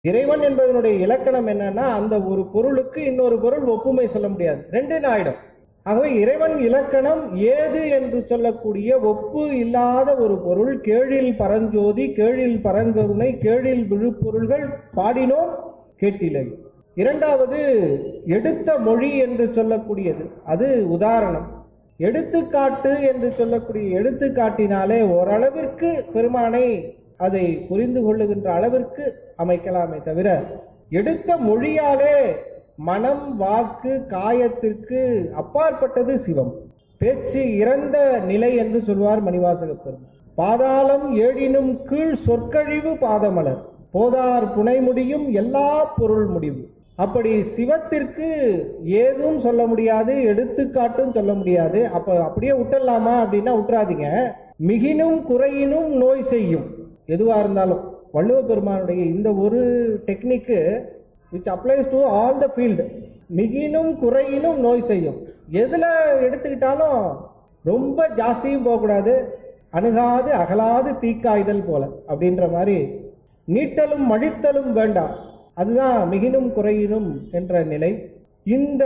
இறைவன் என்பதனுடைய இலக்கணம் என்னன்னா, அந்த ஒரு பொருளுக்கு இன்னொரு பொருள் ஒப்புமை சொல்ல முடியாது, ரெண்டு ஆயிடும். ஆகவே இறைவன் இலக்கணம் ஏது என்று சொல்லக்கூடிய ஒப்பு இல்லாத ஒரு பொருள். கேழில் பரஞ்சோதி, கேழில் பரங்கருணை, கேழில் விழுப்பொருள்கள் பாடினோம் கேட்டிலை. இரண்டாவது எடுத்த மொழி என்று சொல்லக்கூடியது, அது உதாரணம். எடுத்துக்காட்டு என்று சொல்லக்கூடிய எடுத்துக்காட்டினாலே ஓரளவிற்கு பெருமானை அதை புரிந்து கொள்ளுகின்ற அளவிற்கு அமைக்கலாமே தவிர, எடுத்த மொழியாலே மனம் வாக்கு காயத்திற்கு அப்பாற்பட்டது சிவம். பேச்சு இறந்த நிலை என்று சொல்வார் மணிவாசக பெருமான். பாதாளம் ஏழினும் கீழ் சொற்கழிவு பாதமலர், போதார் புனை முடியும் எல்லா பொருள் முடிவு. அப்படி சிவத்திற்கு ஏதும் சொல்ல முடியாது, எடுத்துக்காட்டும் சொல்ல முடியாது. அப்படியே விட்டுடலாமா அப்படின்னா விட்டுறாதீங்க. மிகினும் குறையினும் நோய் செய்யும். எதுவா இருந்தாலும் வள்ளுவ பெருமானுடைய இந்த ஒரு டெக்னிக்கு which applies to all the field. மிகினும் குறையினும் நோய் செய்யும். எதுல எடுத்துக்கிட்டாலும் ரொம்ப ஜாஸ்தியும் போகக்கூடாது, அணுகாது அகலாது தீக்காய்தல் போல அப்படின்ற மாதிரி நீட்டலும் மழித்தலும் வேண்டாம். அதுதான் மிகினும் குறையினும் என்ற நிலை. இந்த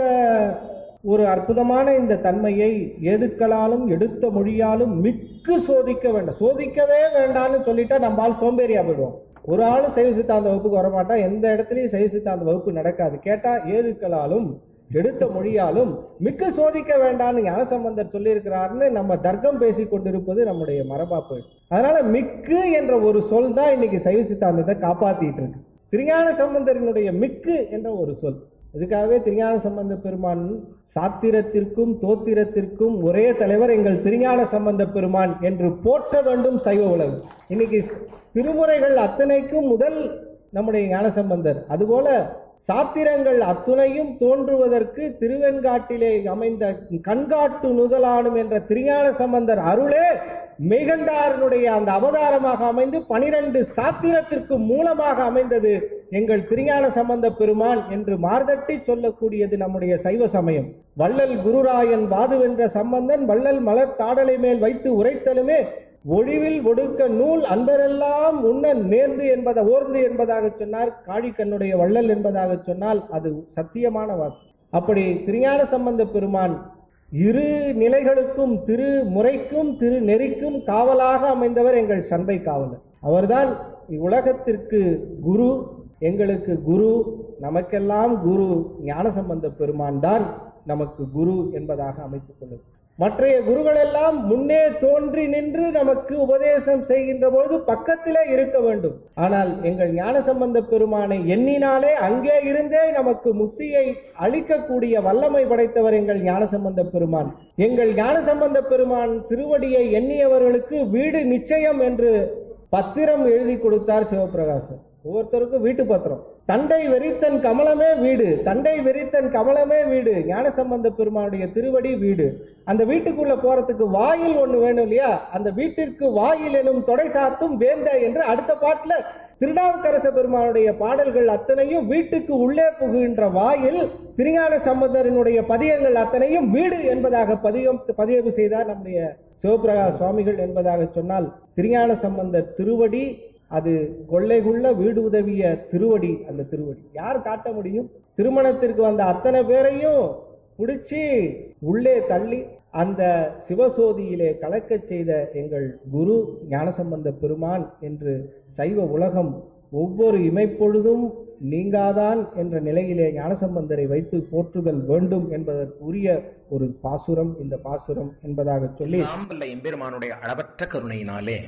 ஒரு அற்புதமான இந்த தன்மையை ஏதுக்களாலும் எடுத்த மொழியாலும் மிக்கு சோதிக்க வேண்டாம். சோதிக்கவே வேண்டாம்னு சொல்லிட்டா நம்மால் சோம்பேறியா போயிடுவோம். ஒரு ஆளும் சைவ சித்தாந்த வகுப்புக்கு வரமாட்டா, எந்த இடத்துலையும் சைவ சித்தாந்த வகுப்பு நடக்காது. கேட்டா ஏதுக்களாலும் எடுத்த மொழியாலும் மிக்க சோதிக்க வேண்டாம்னு ஞானசம்பந்தர் சொல்லி இருக்கிறாருன்னு நம்ம தர்க்கம் பேசி கொண்டிருப்பது நம்முடைய மரபா போயிடும். அதனால மிக்கு என்ற ஒரு சொல் தான் இன்னைக்கு சைவ சித்தாந்தத்தை காப்பாத்திட்டு இருக்கு. திருஞான சம்பந்தரினுடைய மிக்கு என்ற ஒரு சொல். இதுக்காகவே திருஞான சம்பந்த பெருமான் சாத்திரத்திற்கும் தோத்திரத்திற்கும் ஒரே தலைவர் எங்கள் திருஞான சம்பந்த பெருமான் என்று போற்ற வேண்டும் சைவ உலகம். இன்னைக்கு திருமுறைகள் அத்தனைக்கும் முதல் நம்முடைய ஞானசம்பந்தர். அதுபோல சாத்திரங்கள் அத்துணையும் தோன்றுவதற்கு திருவெண்காட்டிலே அமைந்த கண்காட்டு நுதலானும் என்ற திருஞான சம்பந்தர் அருளே மெய்கண்டாரனுடைய அந்த அவதாரமாக அமைந்து 12 சாத்திரத்திற்கு மூலமாக அமைந்தது எங்கள் திருஞான சம்பந்த பெருமான் என்று மார்தட்டி சொல்லக்கூடியது நம்முடைய சைவ சமயம். வள்ளல் குருராயன் வாதுவென்ற சம்பந்தன் வள்ளல் மலர் தாடலை மேல் வைத்து உரைத்தலுமே ஒழிவில் ஒடுக்க நூல் அன்பரெல்லாம் உண்ண நேர்ந்து என்பதை ஓர்ந்து என்பதாக சொன்னார். காழிக்கண்ணுடைய வள்ளல் என்பதாக சொன்னால் அது சத்தியமான வாக்கு. அப்படி திருஞான சம்பந்த பெருமான் இரு நிலைகளுக்கும் திரு முறைக்கும் திரு நெறிக்கும் காவலாக அமைந்தவர் எங்கள் சண்பை காவலர். அவர்தான் உலகத்திற்கு குரு, எங்களுக்கு குரு, நமக்கெல்லாம் குரு ஞானசம்பந்த பெருமான் தான் நமக்கு குரு என்பதாக அமைத்துக் கொள்ளும். மற்றைய குருகள் எல்லாம் முன்னே தோன்றி நின்று நமக்கு உபதேசம் செய்கின்ற பொழுது பக்கத்திலே இருக்க வேண்டும். ஆனால் எங்கள் ஞானசம்பந்த பெருமானை எண்ணினாலே அங்கே இருந்தே நமக்கு முக்தியை அளிக்கக்கூடிய வல்லமை படைத்தவர் எங்கள் ஞானசம்பந்த பெருமான். எங்கள் ஞானசம்பந்த பெருமான் திருவடியை எண்ணியவர்களுக்கு வீடு நிச்சயம் என்று பத்திரம் எழுதி கொடுத்தார் சிவபிரகாசர். ஒவ்வொருத்தருக்கும் வீட்டு பத்திரம். தண்டை வெறித்தன் கமலமே வீடு, தண்டை வெறித்தன் கமலமே வீடு. ஞானசம்பந்த பெருமானுடைய திருவடி வீடு. அந்த வீட்டுக்குள்ள போறதுக்கு வாயில் ஒண்ணு வேணும் இல்லையா? அந்த வீட்டிற்கு வாயில் எனும் தொடை சாத்தும் வேந்த என்று அடுத்த பாட்டுல திருநாவுக்கரச பெருமானுடைய பாடல்கள் அத்தனையும் வீட்டுக்கு உள்ளே புகுகின்ற வாயில். திருஞான சம்பந்தரினுடைய பதியங்கள் அத்தனையும் வீடு என்பதாக பதிவு செய்தார் நம்முடைய சிவபிரகாச சுவாமிகள் என்பதாக சொன்னால், திருஞான சம்பந்த திருவடி அது கொள்ளைகுள்ள வீடு உதவிய திருவடி. அந்த திருவடி யார் காட்ட முடியும்? திருமணத்திற்கு வந்த அத்தனை பேரையும் பிடிச்சி உள்ளே தள்ளி அந்த சிவசோதியிலே கலக்க செய்த எங்கள் குரு ஞானசம்பந்த பெருமான் என்று சைவ உலகம் ஒவ்வொரு இமைப்பொழுதும் நீங்காதான் என்ற நிலையிலே ஞானசம்பந்தரை வைத்து போற்றுதல் வேண்டும் என்பதற்குரிய ஒரு பாசுரம் இந்த பாசுரம் என்பதாக சொல்லி, எம்பெருமானுடைய அளவற்ற கருணையினாலே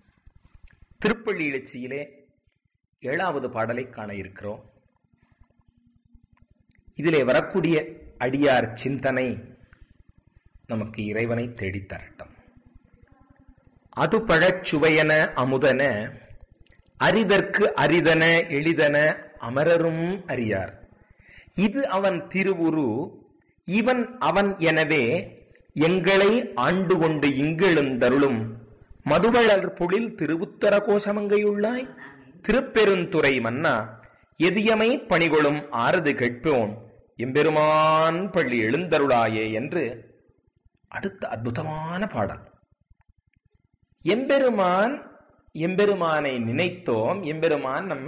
திருப்பள்ளி எழுச்சியிலே 7வது பாடலை காண இருக்கிறோம். இதிலே வரக்கூடிய அடியார் சிந்தனை நமக்கு இறைவனை தேடித்தரட்டும். அது பழச்சுவையன அமுதன அரிதற்கு அரிதன எளிதன அமரரும் அறியார். இது அவன் திருவுரு இவன் அவன் எனவே எங்களை ஆண்டு கொண்டு இங்கெழுந்தருளும் மதுவளர் பொழில் திருவுத்தர கோஷமங்கையுள்ளாய் திருப்பெருந்துறை மன்னா எதியமை பணிகொளும் ஆறுது கேட்போன் எம்பெருமான் பள்ளி எழுந்தருளாயே என்று அடுத்த அற்புதமான பாடல். எம்பெருமானை நினைத்தோம், எம்பெருமான் நம்மை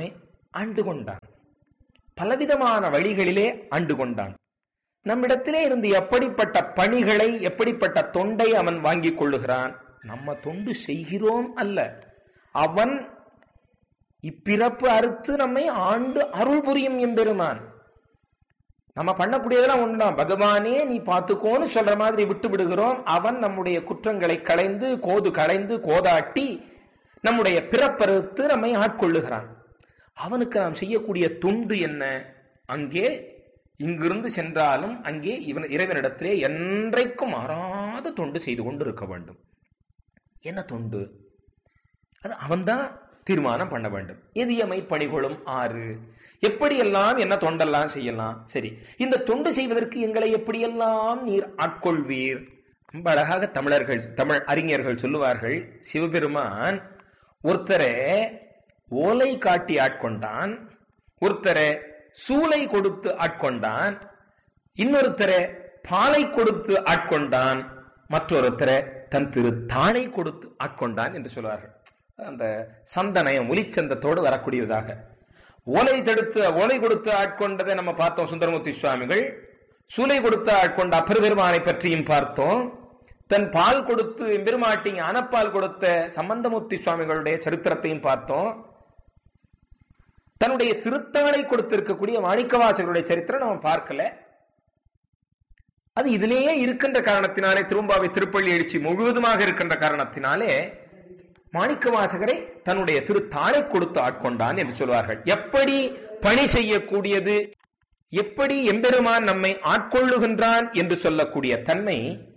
ஆண்டு கொண்டான். பலவிதமான வழிகளிலே ஆண்டு கொண்டான். நம்மிடத்திலே இருந்து எப்படிப்பட்ட பணிகளை, எப்படிப்பட்ட தொண்டை அவன் வாங்கிக் கொள்ளுகிறான்? நம்ம தொண்டு செய்கிறோம் அல்ல, அவன் இப்பிறப்பு அறுத்து நம்மை ஆண்டு அருள் புரியும் எம்பெருமான். நம்ம பண்ணக்கூடியதெல்லாம் ஒண்ணுதான், பகவானே நீ பார்த்துக்கோன்னு சொல்ற மாதிரி விட்டு விடுகிறோம். அவன் நம்முடைய குற்றங்களை களைந்து கோதாட்டி நம்முடைய பிறப்பறுத்து நம்மை ஆட்கொள்ளுகிறான். அவனுக்கு நாம் செய்யக்கூடிய தொண்டு என்ன? அங்கே இங்கிருந்து சென்றாலும் அங்கே இறைவனிடத்திலே என்றைக்கும் மாறாத தொண்டு செய்து கொண்டு இருக்க வேண்டும். என்ன தொண்டு? அது அவன்தான் தீர்மானம் பண்ண வேண்டும். எதியமை பணிகளும் 6 எப்படியெல்லாம் என்ன தொண்டெல்லாம் செய்யலாம். சரி, இந்த தொண்டு செய்வதற்கு எங்களை எப்படியெல்லாம் நீர் ஆட்கொள்வீர்? ரொம்ப அழகாக தமிழ் அறிஞர்கள் சொல்லுவார்கள், சிவபெருமான் ஒருத்தரை ஓலை காட்டி ஆட்கொண்டான், ஒருத்தரை சூளை கொடுத்து ஆட்கொண்டான், இன்னொருத்தரை பாலை கொடுத்து ஆட்கொண்டான், மற்றொருத்தரை தன் திரு தானை கொடுத்து ஆட்கொண்டான் என்று சொல்வார்கள். அந்த சந்தனயம் ஒலிச்சந்தத்தோடு வரக்கூடியதாக ஓலை கொடுத்து ஆட்கொண்டதை நம்ம பார்த்தோம் சுந்தரமூர்த்தி சுவாமிகள். சூளை கொடுத்து ஆட்கொண்ட அப்பெருமானை பற்றியும் பார்த்தோம். தன் பால் கொடுத்து எம்பெருமாட்டி அனப்பால் கொடுத்த சம்பந்தமூர்த்தி சுவாமிகளுடைய சரித்திரத்தையும் பார்த்தோம். தன்னுடைய திருத்தானை கொடுத்திருக்கக்கூடிய மாணிக்கவாசகருடைய சரித்திரம் நம்ம பார்க்கல. அது இதிலேயே இருக்கின்ற காரணத்தினாலே, திரும்பாவை திருப்பள்ளி எழுச்சி முழுவதுமாக இருக்கின்ற காரணத்தினாலே மாணிக்கவாசகரை தன்னுடைய திருத்தானை கொடுத்து ஆட்கொண்டான் என்று சொல்வார்கள். எப்படி பணி செய்யக்கூடியது, எப்படி எம்பெருமான் நம்மை ஆட்கொள்ளுகின்றான் என்று சொல்லக்கூடிய தன்மை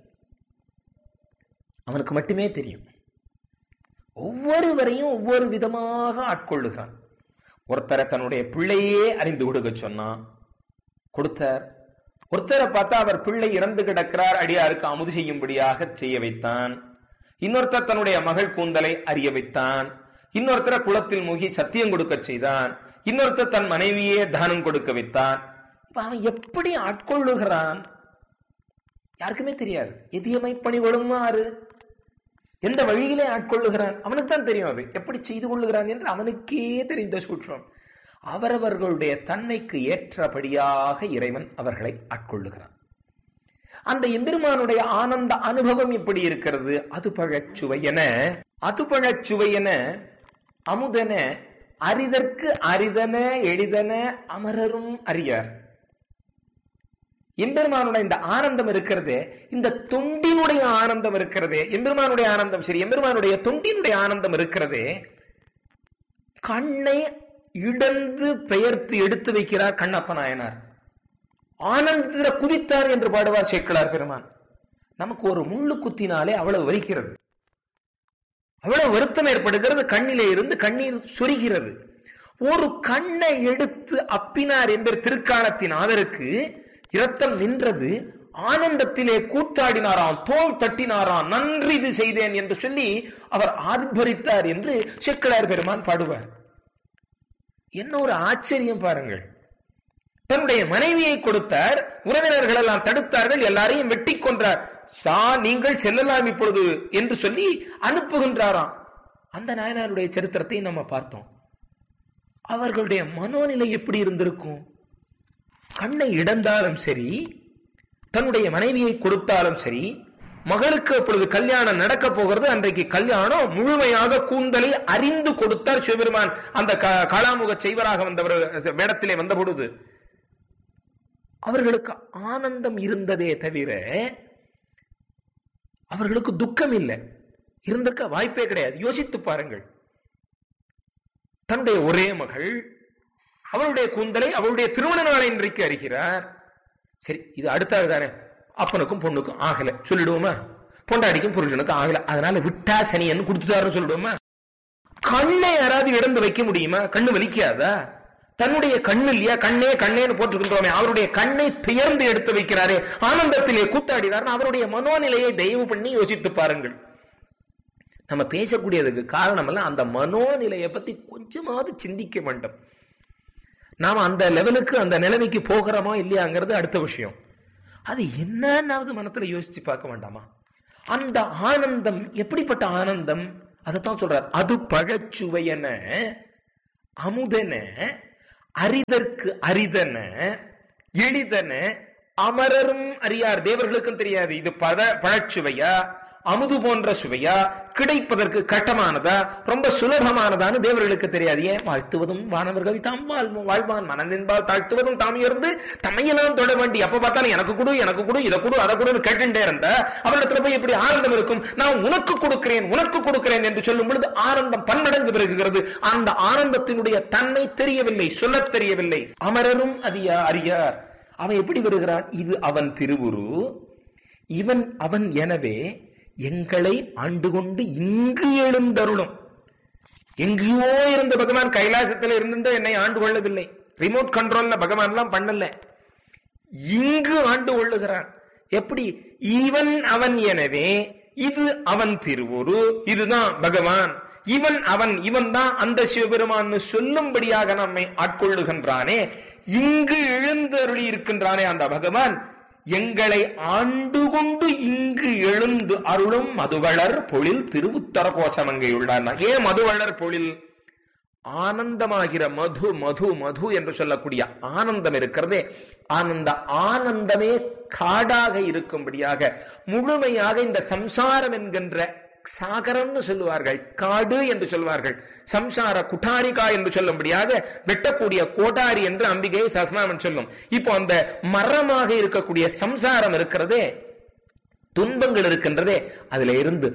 அவனுக்கு மட்டுமே தெரியும். ஒவ்வொருவரையும் ஒவ்வொரு விதமாக ஆட்கொள்ளுகிறான். ஒருத்தரை தன்னுடைய பிள்ளையே அறிந்து கொடுக்க சொன்னா கொடுத்தார். ஒருத்தரை பார்த்தா அவர் பிள்ளை இறந்து கிடக்கிறார், அடியாருக்கு அமுது செய்யும்படியாக செய்ய வைத்தான். இன்னொருத்தர் தன்னுடைய மகள் கூந்தலை அறிய வைத்தான். இன்னொருத்தரை குளத்தில் மூழ்கி சத்தியம் கொடுக்க செய்தான். இன்னொருத்தர் தன் மனைவியே தானம் கொடுக்க வைத்தான். அவன் எப்படி ஆட்கொள்ளுகிறான் யாருக்குமே தெரியாது. எதியமை பணிகளும் 6 எந்த வழியிலே ஆட்கொள்ளுகிறான் அவனுக்கு தான் தெரியும். அது எப்படி செய்து கொள்ளுகிறான் என்று அவனுக்கே தெரிந்த சூட்சம். அவரவர்களுடைய தன்மைக்கு ஏற்றபடியாக இறைவன் அவர்களை ஆட்கொள்ளுகிறான். அந்த எம்பெருமானுடைய ஆனந்த அனுபவம் எப்படி இருக்கிறது? அது பழச்சுவையென அமுதன அரிதற்கு அரிதன எளிதன அமரரும் அறியார். எம்பெருமானுடைய இந்த ஆனந்தம் இருக்கிறது, இந்த தொண்டினுடைய ஆனந்தம் இருக்கிறது. எம்பெருமானுடைய ஆனந்தம் சரி, எம்பெருமானுடைய தொண்டினுடைய ஆனந்தம் இருக்கிறது. கண்ணை இடந்து பெயர்த்து எடுத்து வைக்கிறார் கண்ணப்ப நாயனார். ஆனந்தத்தில குதித்தார் என்று பாடுவார் சேக்கிழார் பெருமான். நமக்கு ஒரு முள்ளு குத்தினாலே அவ்வளவு வலிக்கிறது, அவ்வளவு வருத்தம் ஏற்படுகிறது, கண்ணிலே இருந்து கண்ணீர் சொரிகிறது. ஒரு கண்ணை எடுத்து அப்பினார் என்பர் திருக்காலத்தின் ஆதருக்கு இரத்தம் நின்றது. ஆனந்தத்திலே கூத்தாடினாராம், தோல் தட்டினாராம், நன்றி இது செய்தேன் என்று சொல்லி அவர் ஆர்ப்பரித்தார் என்று சேக்கிழார் பெருமான் பாடுவார். என்ன ஒரு ஆச்சரியம் பாருங்கள். தன்னுடைய மனைவியை கொடுத்தார், உறவினர்கள் எல்லாம் தடுத்தார்கள், எல்லாரையும் வெட்டி கொன்றார். நீங்கள் செல்லலாம் இப்பொழுது என்று சொல்லி அனுப்புகின்றாராம். அந்த நாயனாருடைய சரித்திரத்தை நம்ம பார்த்தோம். அவர்களுடைய மனோநிலை எப்படி இருந்திருக்கும்? கண்ணை இடந்தாலும் சரி, தன்னுடைய மனைவியை கொடுத்தாலும் சரி, மகளுக்கு அப்பொழுது கல்யாணம் நடக்க போகிறது. அன்றைக்கு கல்யாணம் முழுமையாக கூந்தலை அறிந்து கொடுத்தார் சிவபெருமான். அந்த காளாமுக செய்வராக வந்தவர் வேடத்திலே வந்த பொழுது அவர்களுக்கு ஆனந்தம் இருந்ததே தவிர அவர்களுக்கு துக்கம் இல்லை, இருந்திருக்க வாய்ப்பே கிடையாது. யோசித்து பாருங்கள். தன்னுடைய ஒரே மகள் அவளுடைய கூந்தலை அவளுடைய திருமண நாளை இன்றைக்கு அறிகிறார். சரி, இது அடுத்தாது தானே, அப்பனுக்கும் பொண்ணுக்கும் ஆகல சொல்லிடுவோமா, பொண்டாடிக்கும் புருஷனுக்கும் ஆகல, அதனால விட்டா சனியன்னு கொடுத்துட்டாருன்னு சொல்லிடுவோமா? கண்ணை யாராவது இழந்து வைக்க முடியுமா? கண்ணு வலிக்காதா? தன்னுடைய கண்ணு இல்லையா, கண்ணே கண்ணேன்னு போட்டுக்கின்றோமே, அவருடைய கண்ணை பெயர்ந்து எடுத்து வைக்கிறாரே, ஆனந்தத்திலே கூத்தாடினார். அவருடைய மனோநிலையை தயவு பண்ணி யோசித்து பாருங்கள். நம்ம பேசக்கூடியதுக்கு காரணம் எல்லாம் அந்த மனோநிலையை பத்தி கொஞ்சமாவது சிந்திக்க வேண்டும். நாம அந்த லெவலுக்கு அந்த நிலைமைக்கு போகிறோமா இல்லையாங்கிறது அடுத்த விஷயம். அது என்னன்னாவது மனத்துல யோசிச்சு பார்க்க வேண்டாமா? அந்த ஆனந்தம் எப்படிப்பட்ட ஆனந்தம்? அதைத்தான் சொல்றார். அது பழச்சுவையன அமுதன அரிதற்கு அரிதன எளிதன அமரரும் அறியார். தேவர்களுக்கும் தெரியாது இது பழச்சுவையா அமுது போன்ற சுவையா, கிடைப்பதற்கு கட்டமானதா ரொம்ப சுலபமானதான்னு தேவர்களுக்கு தெரியாது. ஏன்? வாழ்த்துவதும் வானவர்கள் தாம் வாழ்வான் மனதின்பால் தாழ்த்துவதும் தாம் இருந்து தம்மையெல்லாம் தொட வேண்டி எப்ப பார்த்தாலும் எனக்கு கொடு எனக்கு கொடு இதை கொடு அதை கொடுன்னு கேட்டுட்டே இருந்தா அவரிடத்துல போய் எப்படி ஆனந்தம் இருக்கும்? நான் உனக்கு கொடுக்கிறேன் என்று சொல்லும் பொழுது ஆனந்தம் பன்மடங்கு பெருகுகிறது. அந்த ஆனந்தத்தினுடைய தன்மை தெரியவில்லை, சொல்லத் தெரியவில்லை. அமரரும் அறியார். அவன் எப்படி வருகிறான்? இது அவன் திருவுரு, இவன் அவன். எனவே எங்களை ஆண்டு கொண்டு இங்கு எழுந்தருளும். எங்கேயோ இருந்த பகவான் கைலாசத்தில் இருந்த என்னை ஆண்டு கொள்ளவில்லை. ரிமோட் கண்ட்ரோல்ல பகவான் எல்லாம் பண்ணல, இங்கு ஆண்டு கொள்ளுகிறான். எப்படி? இவன் அவன். எனவே இது அவன் திருவுரு, இதுதான் பகவான். இவன் அவன், இவன் தான் அந்த சிவபெருமான் சொல்லும்படியாக நம்மை ஆட்கொள்ளுகின்றானே, இங்கு எழுந்தருளி இருக்கின்றானே அந்த பகவான் எங்களை ஆண்டு கொண்டு இங்கு எழுந்து அருளும் மதுவளர் பொழில் திருவுத்தர கோசமங்கை உள்ளார். ஏன் மதுவளர் பொழில்? ஆனந்தமாகிற மது மது மது என்று சொல்லக்கூடிய ஆனந்தம் இருக்கிறதே, ஆனந்த ஆனந்தமே காடாக இருக்கும்படியாக முழுமையாக இந்த சம்சாரம் என்கின்ற சாகரம்னு சொல்லுவார்கள், காடு என்று சொல்வார்கள், சம்சார குட்டாரிகா என்று சொல்லும்படியாக வெட்டக்கூடிய கோட்டாரி என்று அம்பிகை சஸ்நாமன் சொல்லும். இப்போ அந்த மரமாக இருக்கக்கூடிய சம்சாரம் இருக்கிறதே, துன்பங்கள் இருக்கின்றதே, அதுல இருந்து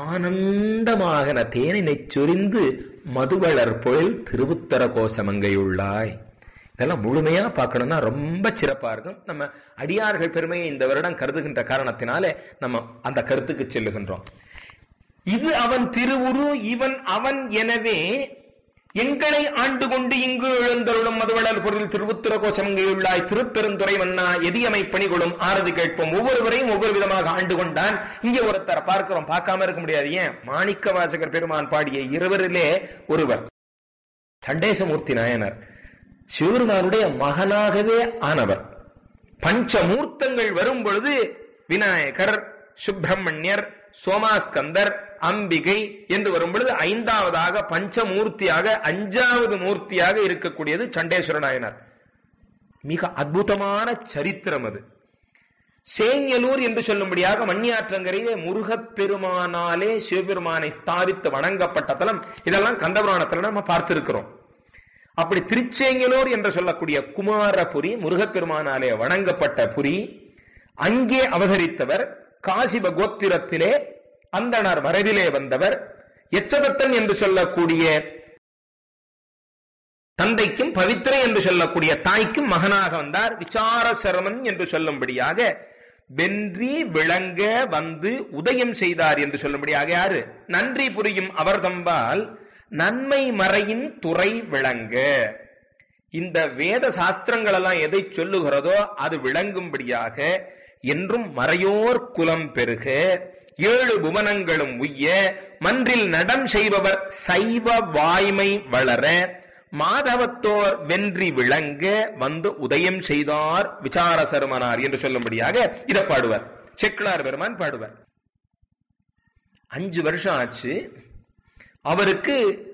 ஆனந்தமாக தேனினை சொரிந்து மதுவளர் பொழில் திருவுத்தர கோசமங்கையுள்ளாய். இதெல்லாம் முழுமையா பார்க்கணும்னா ரொம்ப சிறப்பா இருக்கும். நம்ம அடியார்கள் பெருமையை இந்த வருடம் கருதுகின்ற காரணத்தினாலே நம்ம அந்த கருத்துக்கு செல்லுகின்றோம். இது அவன் திருவுரு, இவன் அவன். எனவே எங்களை ஆண்டு கொண்டு இங்கு எழுந்தருளும் மதுவளர் பொருள் திருவுத்திர கோசமங்கையுள்ளாய். திருப்பெருந்துறை மன்னா எதியமை பணிகளும் ஆரதி கேட்போம். ஒவ்வொருவரையும் ஒவ்வொரு விதமாக ஆண்டு கொண்டான். இங்கே ஒருத்தரை பார்க்கிறோம், பார்க்காம இருக்க முடியாது. ஏன்? மாணிக்க வாசகர் பெருமான் பாடிய இருவரிலே ஒருவர் சண்டேசமூர்த்தி நாயனார், சிவபெருமானுடைய மகனாகவே ஆனவர். பஞ்சமூர்த்தங்கள் வரும் பொழுது விநாயகர், சுப்பிரமணியர், சோமாஸ்கந்தர், அம்பிகை என்று வரும் பொழுது ஐந்தாவதாக பஞ்சமூர்த்தியாக அஞ்சாவது மூர்த்தியாக இருக்கக்கூடியது சண்டேஸ்வர நாயனார். மிக அற்புதமான சரித்திரம் அது. சேங்கலூர் என்று சொல்லும்படியாக மண்ணியாற்றங்கரையிலே முருகப்பெருமானாலே சிவபெருமானை ஸ்தாபித்து வணங்கப்பட்ட தலம். இதெல்லாம் கந்தபுராணத்துல நம்ம பார்த்திருக்கிறோம். அப்படி திருச்சேங்கலூர் என்று சொல்லக்கூடிய குமாரபுரி முருகப்பெருமானாலே வணங்கப்பட்ட புரி. அங்கே அவதரித்தவர் காசிப கோத்திரத்திலே அந்தணர் மரபிலே வந்தவர். எச்சதத்தன் என்று சொல்லக்கூடிய தந்தைக்கும் பவித்திரை என்று சொல்லக்கூடிய தாய்க்கும் மகனாக வந்தார். விசார சரமன் என்று சொல்லும்படியாக வென்றி விளங்க வந்து உதயம் செய்தார் என்று சொல்லும்படியாக யாரு? நன்றி புரியும் அவர் தம்பால் நன்மை மறையின் துறை விளங்க. இந்த வேத சாஸ்திரங்கள் எல்லாம் எதை சொல்லுகிறதோ அது விளங்கும்படியாக என்றும் மறையோர் குலம் பெருக, ஏழு புவனங்களும் உய்ய, மன்றில் நடம் செய்பவர் சைவ வாய்மை வளர, மாதவத்தோர் வென்றி விளங்க வந்து உதயம் செய்தார் விசார சருமனார் என்று சொல்லும்படியாக இதை பாடுவார். செக்கிழார் பெருமான் பாடுவார். 5 வருஷம் ஆச்சு. அவருக்கு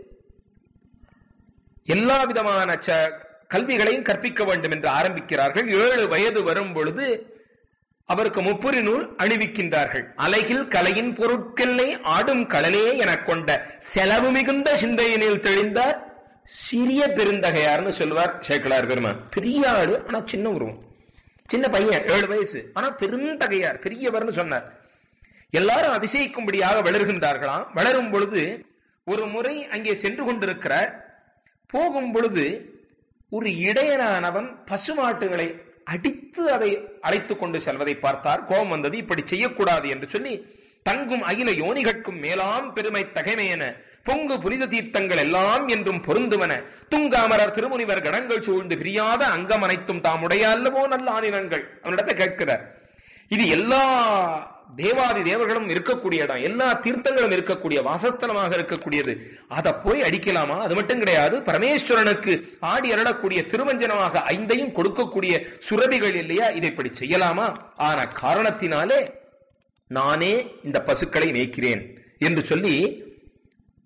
எல்லா விதமான கல்விகளையும் கற்பிக்க வேண்டும் என்று ஆரம்பிக்கிறார்கள். 7 வயது வரும் பொழுது அவருக்கு முப்புரி நூல் அணிவிக்கின்றார்கள். அலைகில் கலையின் பொருட்களை ஆடும் கடலே எனக் கொண்ட செலவு மிகுந்த சிந்தையினில் தெளிந்தார் சிறிய பெருந்தகையார்னு சொல்லுவார் சேக்கிழார் பெருமான். பெரிய ஆடு, ஆனா சின்ன உருவம், சின்ன பையன், 7 வயசு, ஆனா பெருந்தகையார், பெரியவர்னு சொன்னார். எல்லாரும் அதிசயிக்கும்படியாக வளர்கின்றார்களாம். வளரும் பொழுது ஒரு முறை அங்கே சென்று கொண்டிருக்கிறார். போகும் பொழுது ஒரு இடையனானவன் பசுமாட்டுகளை அடித்து அதை அழைத்துக் கொண்டு செல்வதை பார்த்தார். கோபம் வந்தது. இப்படி செய்யக்கூடாது என்று சொல்லி தங்கும் அகில யோனிகட்கும் மேலாம் பெருமை தகைமையென பொங்கு புனித தீர்த்தங்கள் எல்லாம் என்றும் பொருந்துவன துங்காமரர் திருமுனிவர் கணங்கள் சூழ்ந்து பிரியாத அங்கம் அனைத்தும் தாமுடைய அல்லவோ நல்ல ஆனினங்கள். அவனிடத்தை கேட்கிறார். இது எல்லா தேவாதி தேவர்களும் இருக்கக்கூடிய இடம், எல்லா தீர்த்தங்களும் இருக்கக்கூடிய வாசஸ்தலமாக இருக்கக்கூடியது. அதை போய் அடிக்கலாமா? அது மட்டும் கிடையாது, பரமேஸ்வரனுக்கு ஆடி அருளக்கூடிய திருவஞ்சனமாக 5ஐயும் கொடுக்கக்கூடிய சுரபிகள் இல்லையா, இதை இப்படி செய்யலாமா? ஆன காரணத்தினாலே நானே இந்த பசுக்களை மேய்க்கிறேன் என்று சொல்லி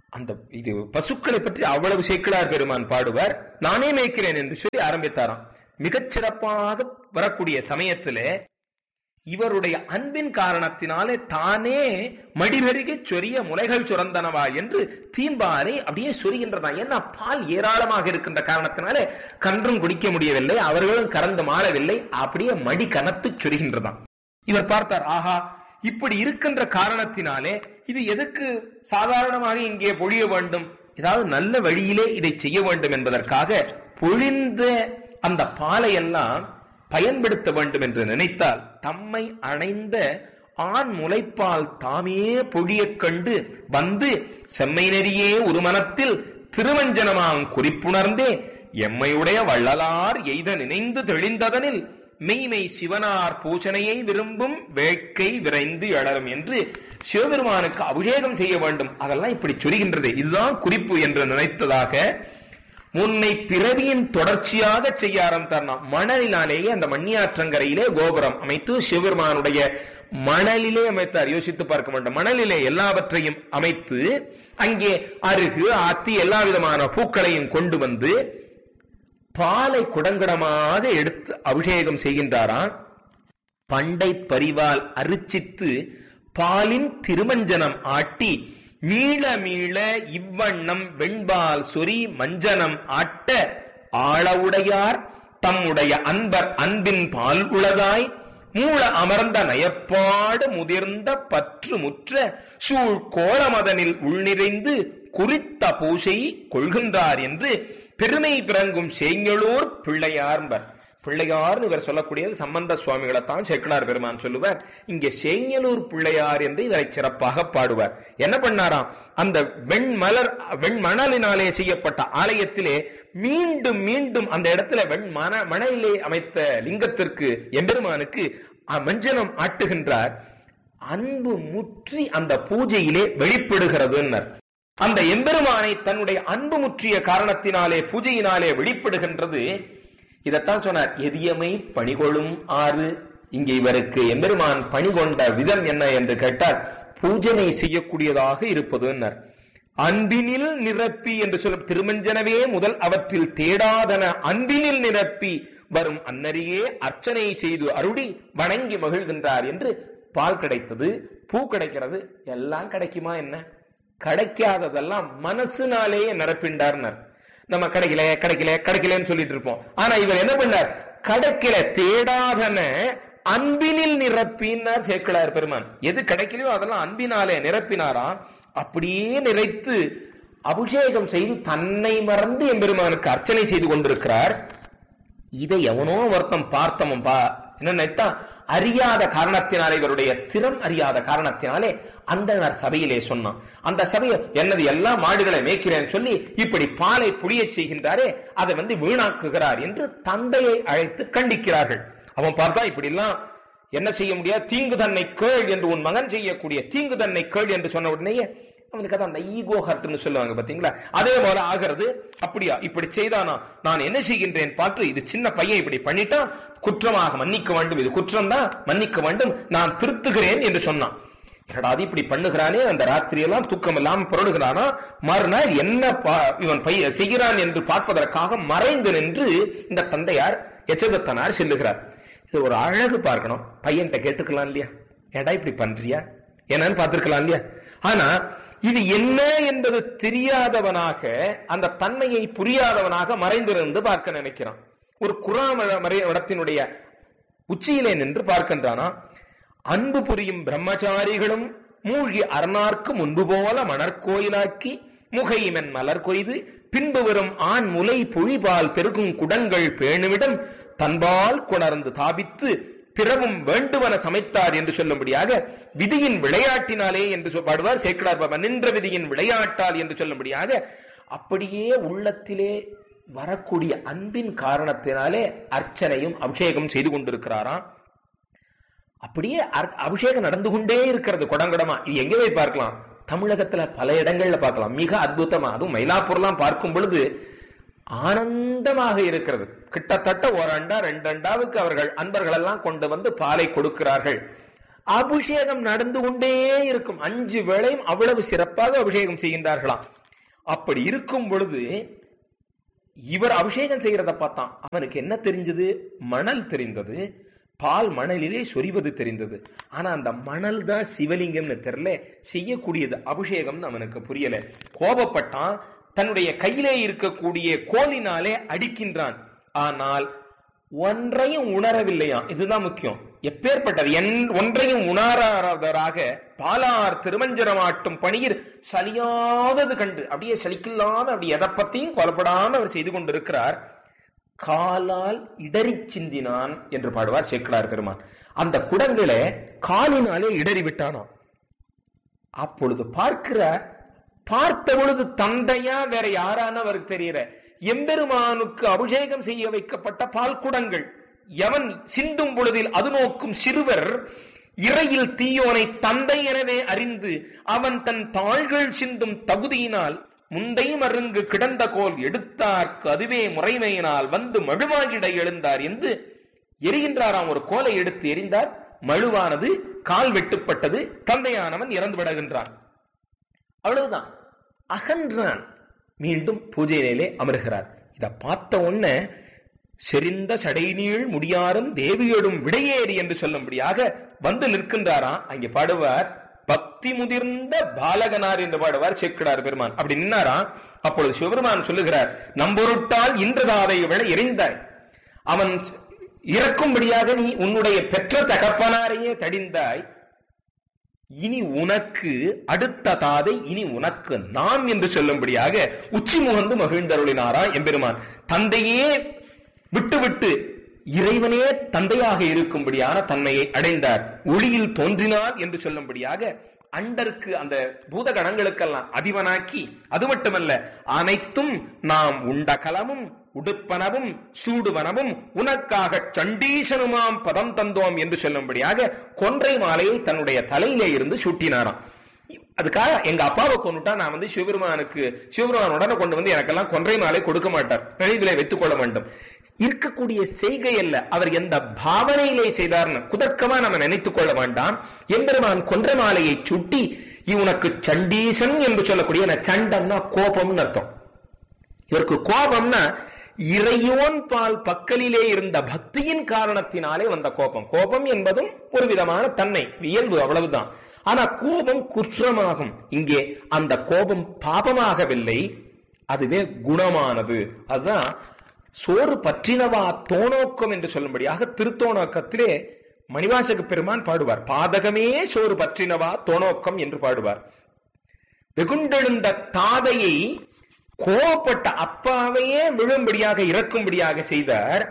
அந்த இது பசுக்களை பற்றி அவ்வளவு சேக்கிழார் பெருமான் பாடுவார். நானே மேய்க்கிறேன் என்று சொல்லி ஆரம்பித்தாராம். மிகச் சிறப்பாக வரக்கூடிய சமயத்திலே இவருடைய அன்பின் காரணத்தினாலே தானே மடிபெருகி சொரிய முலைகள் சுரந்தனவா என்று தீம்பாலை அப்படியே சொரிகின்றதா. ஏன்னா பால் ஏராளமாக இருக்கின்ற காரணத்தினாலே கன்றும் குடிக்க முடியவில்லை, அவர்களும் கறந்து மாறவில்லை, அப்படியே மடி கனத்து சொரிகின்றதாம். இவர் பார்த்தார், ஆஹா, இப்படி இருக்கின்ற காரணத்தினாலே இது எதுக்கு சாதாரணமாக இங்கே பொழிய வேண்டும், ஏதாவது நல்ல வழியிலே இதை செய்ய வேண்டும் என்பதற்காக பொழிந்த அந்த பாலை எல்லாம் பயன்படுத்த வேண்டும் என்று நினைத்தால் தம்மை அணைந்த ஆண் முளைப்பால் தாமே பொழிய கண்டு வந்து செம்மை நெறியே ஒரு மனத்தில் திருவஞ்சனமாம் குறிப்புணர்ந்தே எம்மையுடைய வள்ளலார் எய்த நினைந்து தெளிந்ததனில் மெய்மை சிவனார் பூஜனையை விரும்பும் வேட்கை விரைந்து எழரும் என்று சிவபெருமானுக்கு அபிஷேகம் செய்ய வேண்டும். அதெல்லாம் இப்படி சொல்கின்றது, இதுதான் குறிப்பு என்று நினைத்ததாக முன்னை பிறவியின் தொடர்ச்சியாக செய்ய ஆரம்பித்தார். மணலினாலேயே அந்த மண்ணியாற்றங்கரையிலே கோபுரம் அமைத்து சிவபெருமானுடைய மணலிலே அமைத்தார். யோசித்து பார்க்க வேண்டும். மணலிலே எல்லாவற்றையும் அமைத்து அங்கே அருகு ஆத்தி எல்லா விதமான பூக்களையும் கொண்டு வந்து பாலை குடங்குடமாக எடுத்து அபிஷேகம் செய்கின்றாராம். பண்டை பரிவால் அரிச்சித்து பாலின் திருமஞ்சனம் ஆட்டி மீள மீள இவ்வண்ணம் வெண்பால் சொறி மஞ்சனம் ஆட்ட ஆளவுடையார் தம்முடைய அன்பர் அன்பின் பால் உளதாய் மூள அமர்ந்த நயப்பாடு முதிர்ந்த பற்று முற்ற சூழ் கோலமதனில் உள்நிறைந்து குறித்த பூசை கொள்கின்றார் என்று பெருமை பிறங்கும் சேங்கலூர் பிள்ளையார்பர். பிள்ளையார் இவர் சொல்லக்கூடியது சம்பந்த சுவாமிகளைத்தான் சேக்கிழார் பெருமான் சொல்லுவார். இங்கே சேங்கலூர் பிள்ளையார் என்று இவரை சிறப்பாக பாடுவார். என்ன பண்ணாராம், அந்த வெண்மணலினாலே செய்யப்பட்ட ஆலயத்திலே மீண்டும் மீண்டும் அந்த இடத்துல மணலிலே அமைத்த லிங்கத்திற்கு எம்பெருமானுக்கு மஞ்சனம் ஆட்டுகின்றார். அன்பு முற்றி அந்த பூஜையிலே வெளிப்படுகிறது. அந்த எம்பெருமானை தன்னுடைய அன்பு முற்றிய காரணத்தினாலே பூஜையினாலே வெளிப்படுகின்றது. இதத்தான் சொன்னார், எதியமை பணிகொள்ளும் ஆறு. இங்கே இவருக்கு எம்பெருமான் பணிகொண்ட விதம் என்ன என்று கேட்டால் பூஜனை செய்யக்கூடியதாக இருப்பது. அன்பினில் நிரப்பி என்று சொல்லும் திருமஞ்சனவே முதல் அவற்றில் தேடாதன அன்பினில் நிரப்பி வரும் அன்னரியே அர்ச்சனை செய்து அருடி வணங்கி மகிழ்கின்றார் என்று பால் கிடைத்தது, பூ கிடைக்கிறது, எல்லாம் கிடைக்குமா என்ன? கிடைக்காததெல்லாம் மனசுனாலேயே நிரப்பிண்டார்னர். நம்ம கிடைக்கல கிடைக்கல கிடைக்கலன்னு சொல்லிட்டு இருப்போம். ஆனா இவர் என்ன பண்ணார், கிடைக்கல தேடாதன அன்பினில் நிரப்பினார் சேக்கிழார் பெருமான். எது கிடைக்கலையோ அதெல்லாம் அன்பினாலே நிரப்பினாராம். அப்படியே நிறைத்து அபிஷேகம் செய்து தன்னை மறந்து எம்பெருமானுக்கு அர்ச்சனை செய்து கொண்டிருக்கிறார். இதை எவனோ ஒருத்தம் பார்த்தவன் என்ன அறியாத காரணத்தினாலே, இவருடைய திறம் அறியாத காரணத்தினாலே அந்த சபையிலே சொன்னான். அந்த சபையை என்னது எல்லா மாடுகளை மேய்க்கிறேன்னு சொல்லி இப்படி பாலை புளிய செய்கின்றாரே அதை வீணாக்குகிறார் என்று தந்தையை அழைத்து கண்டிக்கிறார்கள். அவன் பார்த்தா இப்படி எல்லாம் என்ன செய்ய முடியாது, தீங்கு தன்னை கேள் என்று உன் மகன் செய்யக்கூடிய தீங்கு தன்னை கேள் என்று சொன்ன உடனேயே அவனுக்கு அதான் அந்த ஈகோ ஹர்ட்னு சொல்லுவாங்க பாத்தீங்களா, அதே போல ஆகிறது. அப்படியா இப்படி செய்தானா, நான் என்ன செய்கின்றேன் பார்த்து, இது சின்ன பையன் இப்படி பண்ணிட்டா குற்றமாக மன்னிக்க வேண்டும், இது குற்றம் தான் மன்னிக்க வேண்டும், நான் திருத்துகிறேன் என்று சொன்னான். அது இப்படி பண்ணுகிறானே, அந்த ராத்திரியெல்லாம் தூக்கம் இல்லாம புரடுகிறானா, மறுநாள் என்ன இவன் பையன் செய்கிறான் என்று பார்ப்பதற்காக மறைந்து நின்று இந்த தந்தையார் எச்சகத்தனார் செல்லுகிறார். இது ஒரு அழகு பார்க்கணும். பையன்கிட்ட கேட்டுக்கலாம் இல்லையா, ஏடா இப்படி பண்றியா என்னன்னு பார்த்திருக்கலாம் இல்லையா. ஆனா இது என்ன என்பது தெரியாதவனாக, அந்த தன்மையை புரியாதவனாக மறைந்திருந்து பார்க்க நினைக்கிறான். ஒரு குராமடத்தினுடைய உச்சியிலே நின்று பார்க்கின்றானா, அன்பு புரியும் பிரம்மச்சாரிகளும் மூழ்கி அரணார்க்கு முன்பு போல மணற்கோயிலாக்கி முகைமென் மலர் கொய்து பின்பு வரும் ஆண் முலை பொழிபால் பெருகும் குடங்கள் பேணுவிடம் தன்பால் கொணர்ந்து தாபித்து பிறவும் வேண்டுவன சமைத்தார் என்று சொல்லும்படியாக விதியின் விளையாட்டினாலே என்று பாடுவார் சேக்கிழார். நின்ற விதியின் விளையாட்டால் என்று சொல்லும்படியாக அப்படியே உள்ளத்திலே வரக்கூடிய அன்பின் காரணத்தினாலே அர்ச்சனையும் அபிஷேகம் செய்து கொண்டிருக்கிறாராம். அப்படியே அபிஷேகம் நடந்து கொண்டே இருக்கிறது குடங்குடமா. இது எங்கே போய் பார்க்கலாம், தமிழகத்துல பல இடங்கள்ல பார்க்கலாம். மிக அற்புதமா, அதுவும் மயிலாப்பூர்லாம் பார்க்கும் பொழுது ஆனந்தமாக இருக்கிறது. கிட்டத்தட்ட ஒரு அண்டா 2 அண்டாவுக்கு அவர்கள் அன்பர்கள் எல்லாம் கொண்டு வந்து பாலை கொடுக்கிறார்கள். அபிஷேகம் நடந்து கொண்டே இருக்கும். 5 வேளையும் அவ்வளவு சிறப்பாக அபிஷேகம் செய்கின்றார்களாம். அப்படி இருக்கும் பொழுது இவர் அபிஷேகம் செய்யறத பார்த்தான். அவனுக்கு என்ன தெரிஞ்சது? மணல் தெரிந்தது, பால் மணலிலே சொரிவது தெரிந்தது. ஆனா அந்த மணல் தான் சிவலிங்கம்னு தெரியல, செய்யக்கூடியது அபிஷேகம்னு அவனுக்கு புரியல. கோபப்பட்டான், தன்னுடைய கையிலே இருக்கக்கூடிய கோலினாலே அடிக்கின்றான். ஆனால் ஒன்றையும் உணரவில்லையா? இதுதான் முக்கியம். எப்பேற்பட்டது ஒன்றையும் உணராதவராக பாலார் திருமஞ்சனமாட்டும் பணியில் சலியாதது கண்டு அப்படியே சலிக்கில்லாம அப்படி எதை பத்தியும் கொலப்படாம அவர் செய்து கொண்டிருக்கிறார். காலால் இடறி சிந்தினான் என்று பாடுவார் சேக்கிழார் பெருமான். அந்த குடங்களை காலினாலே இடறி விட்டானாம். அப்பொழுது பார்க்கிறார், பார்த்த பொழுது தந்தையா வேற யாரான அவருக்கு தெரியற, எம்பெருமானுக்கு அபிஷேகம் செய்ய வைக்கப்பட்ட பால் குடங்கள். எவன் சிந்தும் பொழுதில் அது நோக்கும் சிறுவர் இறையில் தீயோனை தந்தை எனவே அறிந்து அவன் தன் தாள்கள் சிந்தும் தகுதியினால் முந்தை மருங்கு கிடந்த கோல் எடுத்தார்க்கு அதுவே முறைமையினால் வந்து மழுவாகிட எழுந்தார் என்று எரிகின்றாராம். ஒரு கோலை எடுத்து எரிந்தார், மழுவானது, கால் வெட்டுப்பட்டது, தந்தையானவன் இறந்து விடுகின்றான். அவ்வளவுதான், அகன்றான். மீண்டும் பூஜை நிலையிலே அமர்கிறார். இதை பார்த்த உடனே செறிந்த சடைநீள் முடியாரும் தேவியோடும் விடையேறி என்று சொல்லும்படியாக வந்து நிற்கின்றாராம். அங்கே பாடுவார், பக்தி முதிர்ந்த பாலகனார் என்று பாடுவார் சேக்கிழார் பெருமான். அப்படி நின்னாராம். அப்பொழுது சிவபெருமான் சொல்லுகிறார், நம்பொருட்டால் இன்றதாதை விட எரிந்தாய், அவன் இறக்கும்படியாக நீ உன்னுடைய பெற்ற தகப்பனாரையே தடிந்தாய், இனி உனக்கு அடுத்த தாதை இனி உனக்கு நாம் என்று சொல்லும்படியாக உச்சி முகந்து மகிழ்ந்தருளினாரா எம்பெருமான். தந்தையே விட்டு இறைவனே தந்தையாக இருக்கும்படியான தன்மையை அடைந்தார். ஒளியில் தோன்றினார் என்று சொல்லும்படியாக அண்டருக்கு அந்த பூதகணங்களுக்கெல்லாம் அதிபனாக்கி, அது மட்டுமல்ல அனைத்தும் நாம் உண்ட கலமும் உடுப்பனவும் சூடுவனவும் உனக்காக சண்டீசனுமாம் பதம் தந்தோம் என்று சொல்லும்படியாக கொன்றை மாலையை தன்னுடைய தலையிலே இருந்து சூட்டினாராம். அதுக்காக எங்க அப்பாவை கொண்டுட்டா நான் சிவபெருமான் உடனே கொண்டு வந்து எனக்கெல்லாம் கொன்றை மாலை கொடுக்க மாட்டார், நினைவிலே வைத்துக் கொள்ள வேண்டும். இருக்கக்கூடிய செய்கை அல்ல, அவர் எந்த பாவனையிலே செய்தார்னு குதர்க்கமா நம்ம நினைத்துக் கொள்ள வேண்டாம். எம்பெருமான் கொன்றை மாலையை சுட்டி இவனுக்கு சண்டீசன் என்று சொல்லக்கூடிய, சண்டம்னா கோபம்னு அர்த்தம். இவருக்கு கோபம்னா இறையோன் பால் பக்கலிலே இருந்த பக்தியின் காரணத்தினாலே வந்த கோபம். கோபம் என்பதும் ஒரு விதமான தன்மை, இயல்பு, அவ்வளவுதான். ஆனா கோபம் குற்றமாகும். இங்கே அந்த கோபம் பாபமாகவில்லை, அதுவே குணமானது. அதுதான் சோறு பற்றினவா தோணோக்கம் என்று சொல்லும்படியாக திருத்தோணோக்கத்திலே மணிவாசக பெருமான் பாடுவார், பாதகமே சோறு பற்றினவா தோணோக்கம் என்று பாடுவார். வெகுண்டெழுந்த தாதையை கோபப்பட்ட அப்பாவையே விழும்படியாக இறக்கும்படியாக செய்தார்.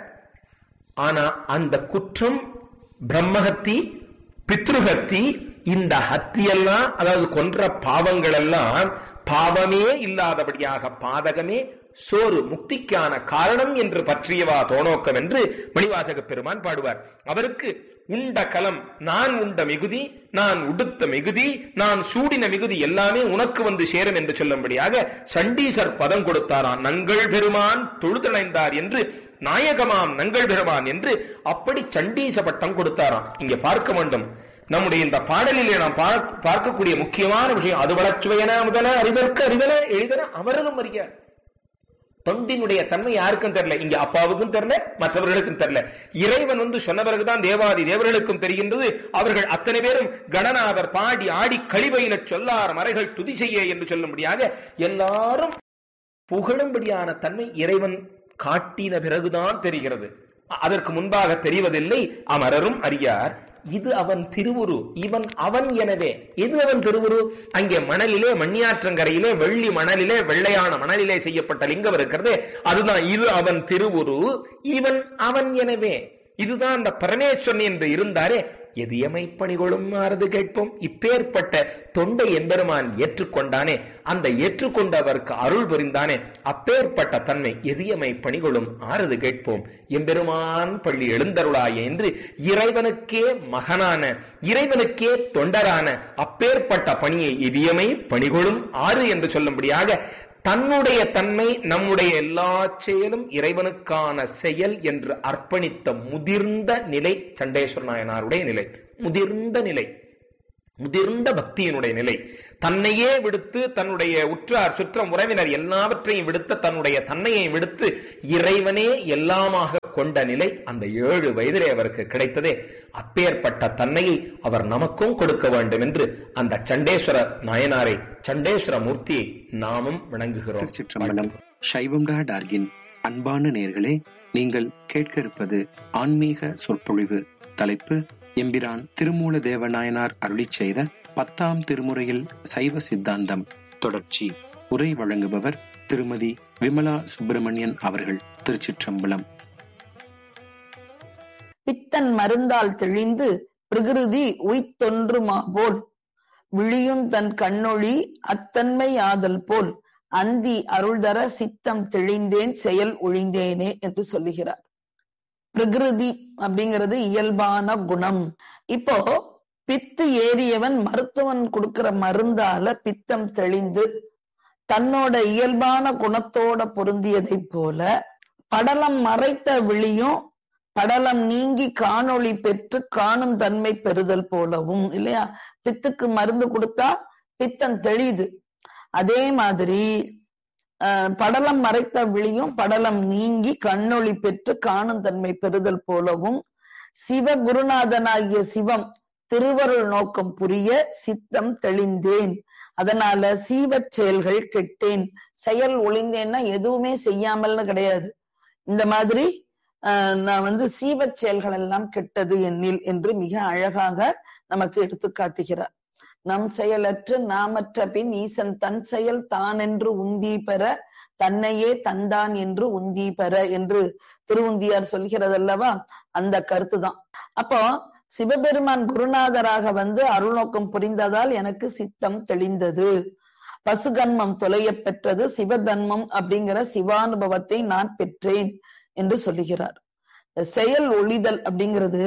ஆனா அந்த குற்றம் பிரம்மஹத்தி, பித்ருஹத்தி, இந்த ஹத்தியெல்லாம், அதாவது கொன்ற பாவங்கள் எல்லாம் பாவமே இல்லாதபடியாக பாதகமே சோறு முக்திக்கான காரணம் என்று பற்றியவா தோணோக்கம் என்று மணிவாசக பெருமான் பாடுவார். அவருக்கு உண்ட கலம், நான் உண்ட மிகுதி, நான் உடுத்த மிகுதி, நான் சூடின மிகுதி எல்லாமே உனக்கு வந்து சேரும் என்று சொல்லும்படியாக சண்டீசர் பதம் கொடுத்தாராம். நங்கள் பெருமான் தொழுதணைந்தார் என்று, நாயகமாம் நங்கள் பெருமான் என்று அப்படி சண்டீச பட்டம் கொடுத்தாராம். இங்க பார்க்க வேண்டும், நம்முடைய இந்த பாடலிலே நாம் பார்க்கக்கூடிய முக்கியமான விஷயம், அது வளச்சுவையன முதல அறிதற்கு அறிதல எழுதன அவரதும் அறியார். தொண்டினுடைய தன்மை யாருக்கும் தெரியல, இங்க அப்பாவுக்கும் தெரியல, மற்றவர்களுக்கும் தெரியல. இறைவன் வந்து சொன்ன பிறகுதான் தேவாதி தேவர்களுக்கும் தெரிகின்றது. அவர்கள் அத்தனை பேரும் கணநாதர் பாடி ஆடி கழிவையில சொல்லார் மறைகள் துதி செய்ய என்று சொல்லும்படியாக எல்லாரும் புகழும்படியான தன்மை இறைவன் காட்டின பிறகுதான் தெரிகிறது. அதற்கு முன்பாக தெரிவதில்லை, அமரரும் அறியார். இது அவன் திருவுரு, இவன் அவன். எனவே எது அவன் திருவுரு? அங்கே மணலிலே, மண்ணியாற்றங்கரையிலே, வெள்ளி மணலிலே, வெள்ளையான மணலிலே செய்யப்பட்ட லிங்கம் இருக்கிறது, அதுதான் இது அவன் திருவுரு, இவன் அவன். எனவே இதுதான் அந்த பரமேஸ்வரன் என்று இருந்தாரே, எதியமை பணிகளும் ஆறுது கேட்போம். இப்பேற்பட்ட தொண்டை எம்பெருமான் ஏற்றுக்கொண்டானே, அந்த ஏற்றுக்கொண்டவருக்கு அருள் புரிந்தானே, அப்பேற்பட்ட தன்மை எதியமை பணிகளும் ஆறுது கேட்போம். எம்பெருமான் பள்ளி எழுந்தருளாய என்று இறைவனுக்கே மகனான, இறைவனுக்கே தொண்டரான அப்பேற்பட்ட பணியை எதியமை பணிகளும் ஆறு என்று சொல்லும்படியாக தன்னுடைய தன்மை நம்முடைய எல்லா செயலும் இறைவனுக்கான செயல் என்று அர்ப்பணித்த முதிர்ந்த நிலை சண்டேஸ்வர நாயனாருடைய நிலை. முதிர்ந்த நிலை. முதிர்ந்த பக்தியினுடைய நிலை. தன்னையே விடுத்து, தன்னுடைய உற்றார் சுற்றம் உறவினர் எல்லாவற்றையும் விடுத்து, தன்னுடைய தன்னையை விடுத்து இறைவனே எல்லாமாக கொண்ட நிலை அந்த 7 வயதிலே அவருக்கு கிடைத்ததே. அப்பேற்பட்ட தன்னையை அவர் நமக்கும் கொடுக்க வேண்டும் என்று அந்த சண்டேஸ்வர நாயனாரை, சண்டேஸ்வர மூர்த்தியை நாமும் வணங்குகிறோம். திருச்சிற்றம்பலம். சைவம்.org அன்பான நேயர்களே, நீங்கள் கேட்க இருப்பது ஆன்மீக சொற்பொழிவு. தலைப்பு எம்பிரான் திருமூல தேவநாயனார் அருளிச் செய்த 10ஆம் திருமுறையில் சைவ சித்தாந்தம் தொடர்ச்சி. உரை வழங்குபவர் திருமதி விமலா சுப்பிரமணியன் அவர்கள். திருச்சிற்றம்பலம். பித்தன் மருந்தால் தெளிந்து பிரகிருதி உய்த்தொன்றுமா போல் விழியுந் தன் கண்ணொளி அத்தன்மை ஆதல் போல் அந்தி அருள்தர சித்தம் தெளிந்தேன் செயல் ஒழிந்தேனே என்று சொல்லுகிறார். பிரகிருதி அப்படிங்கிறது இயல்பான குணம். இப்போ பித்து ஏறியவன் மருத்துவன் கொடுக்கிற மருந்தால பித்தம் தெளிந்து தன்னோட இயல்பான குணத்தோட பொருந்தியதை போல படலம் மறைத்த விழியும் படலம் நீங்கி காணொளி பெற்று காணும் தன்மை பெறுதல் போலவும், இல்லையா? பித்துக்கு மருந்து கொடுத்தா பித்தம் தெளியுது. அதே மாதிரி படலம் மறைத்த விழியும் படலம் நீங்கி கண்ணொளி பெற்று காணும் தன்மை பெறுதல் போலவும் சிவகுருநாதனாகிய சிவம் திருவருள் நோக்கம் புரிய சித்தம் தெளிந்தேன். அதனால சீவச் செயல்கள் கெட்டேன். செயல் ஒளிந்தேன்னா எதுவுமே செய்யாமல்னு கிடையாது. இந்த மாதிரி நான் சீவச் செயல்கள் எல்லாம் கெட்டது என்னில் என்று மிக அழகாக நமக்கு எடுத்து காட்டுகிறார். நம் செயலற்று நாமற்ற பின் ஈசன் தன் செயல் தான் என்று உந்தி பெற தன்னையே தந்தான் என்று உந்தி பெற என்று திருவுந்தியார் சொல்கிறதல்லவா, அந்த கருத்துதான். அப்போ சிவபெருமான் குருநாதராக அருள் நோக்கம் புரிந்ததால் எனக்கு சித்தம் தெளிந்தது, பசுகன்மம் தொலைய பெற்றது, சிவதன்மம் அப்படிங்கிற சிவானுபவத்தை நான் பெற்றேன் என்று சொல்லுகிறார். செயல் ஒளிதல் அப்படிங்கிறது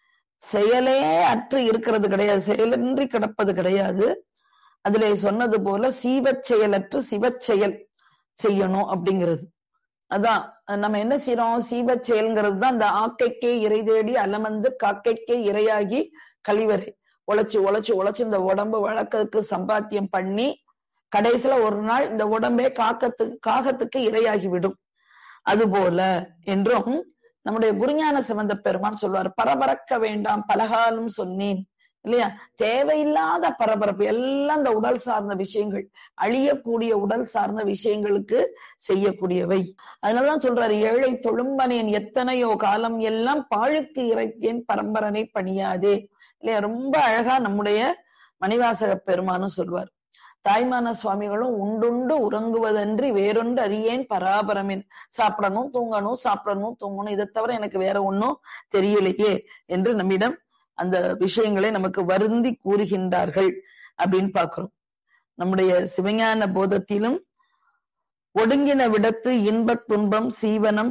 செயலே அற்று இருக்கிறது கிடையாது, செயலின்றி கிடப்பது கிடையாது. அதிலே சொன்னது போல சீவச் செயலற்று சிவச் செயல் செய்யணும் அப்படிங்கிறது. அதான் நம்ம என்ன செய்யறோம், சீவச் செயல்ங்கிறது தான் இந்த ஆக்கைக்கே இறை தேடி அலமந்து காக்கைக்கே இரையாகி கழிவறை உழைச்சு உழைச்சு உழைச்சு இந்த உடம்பு வளர்க்கறதுக்கு சம்பாத்தியம் பண்ணி கடைசியில ஒரு நாள் இந்த உடம்பே காகத்துக்கு இரையாகி விடும். அதுபோல என்றும் நம்முடைய குருஞான சம்பந்த பெருமான் சொல்வார், பரபரக்க வேண்டாம் பலகாலம் சொன்னேன், இல்லையா? தேவையில்லாத பரபரப்பு எல்லாம் இந்த உடல் சார்ந்த விஷயங்கள், அழியக்கூடிய உடல் சார்ந்த விஷயங்களுக்கு செய்யக்கூடியவை. அதனாலதான் சொல்றாரு, ஏழை தொழும்பனேன் எத்தனையோ காலம் எல்லாம் பாழுக்கு இறைத்தேன் பரம்பரனை பணியாதே, இல்லையா? ரொம்ப அழகா நம்முடைய மணிவாசக பெருமானும் சொல்வார். தாய்மான சுவாமிகளும் உண்டுண்டு உறங்குவதன்றி வேறொன்று அறியேன் பராபரமேன். சாப்பிடணும் தூங்கணும், சாப்பிடணும் தூங்கணும், இதை தவிர எனக்கு வேற ஒன்னும் தெரியலையே என்று நம்மிடம் அந்த விஷயங்களை நமக்கு வருந்தி கூறுகின்றார்கள் அப்படின்னு பார்க்கிறோம். நம்முடைய சிவஞான போதத்திலும் ஒடுங்கின விடத்து இன்பத் துன்பம் சீவனம்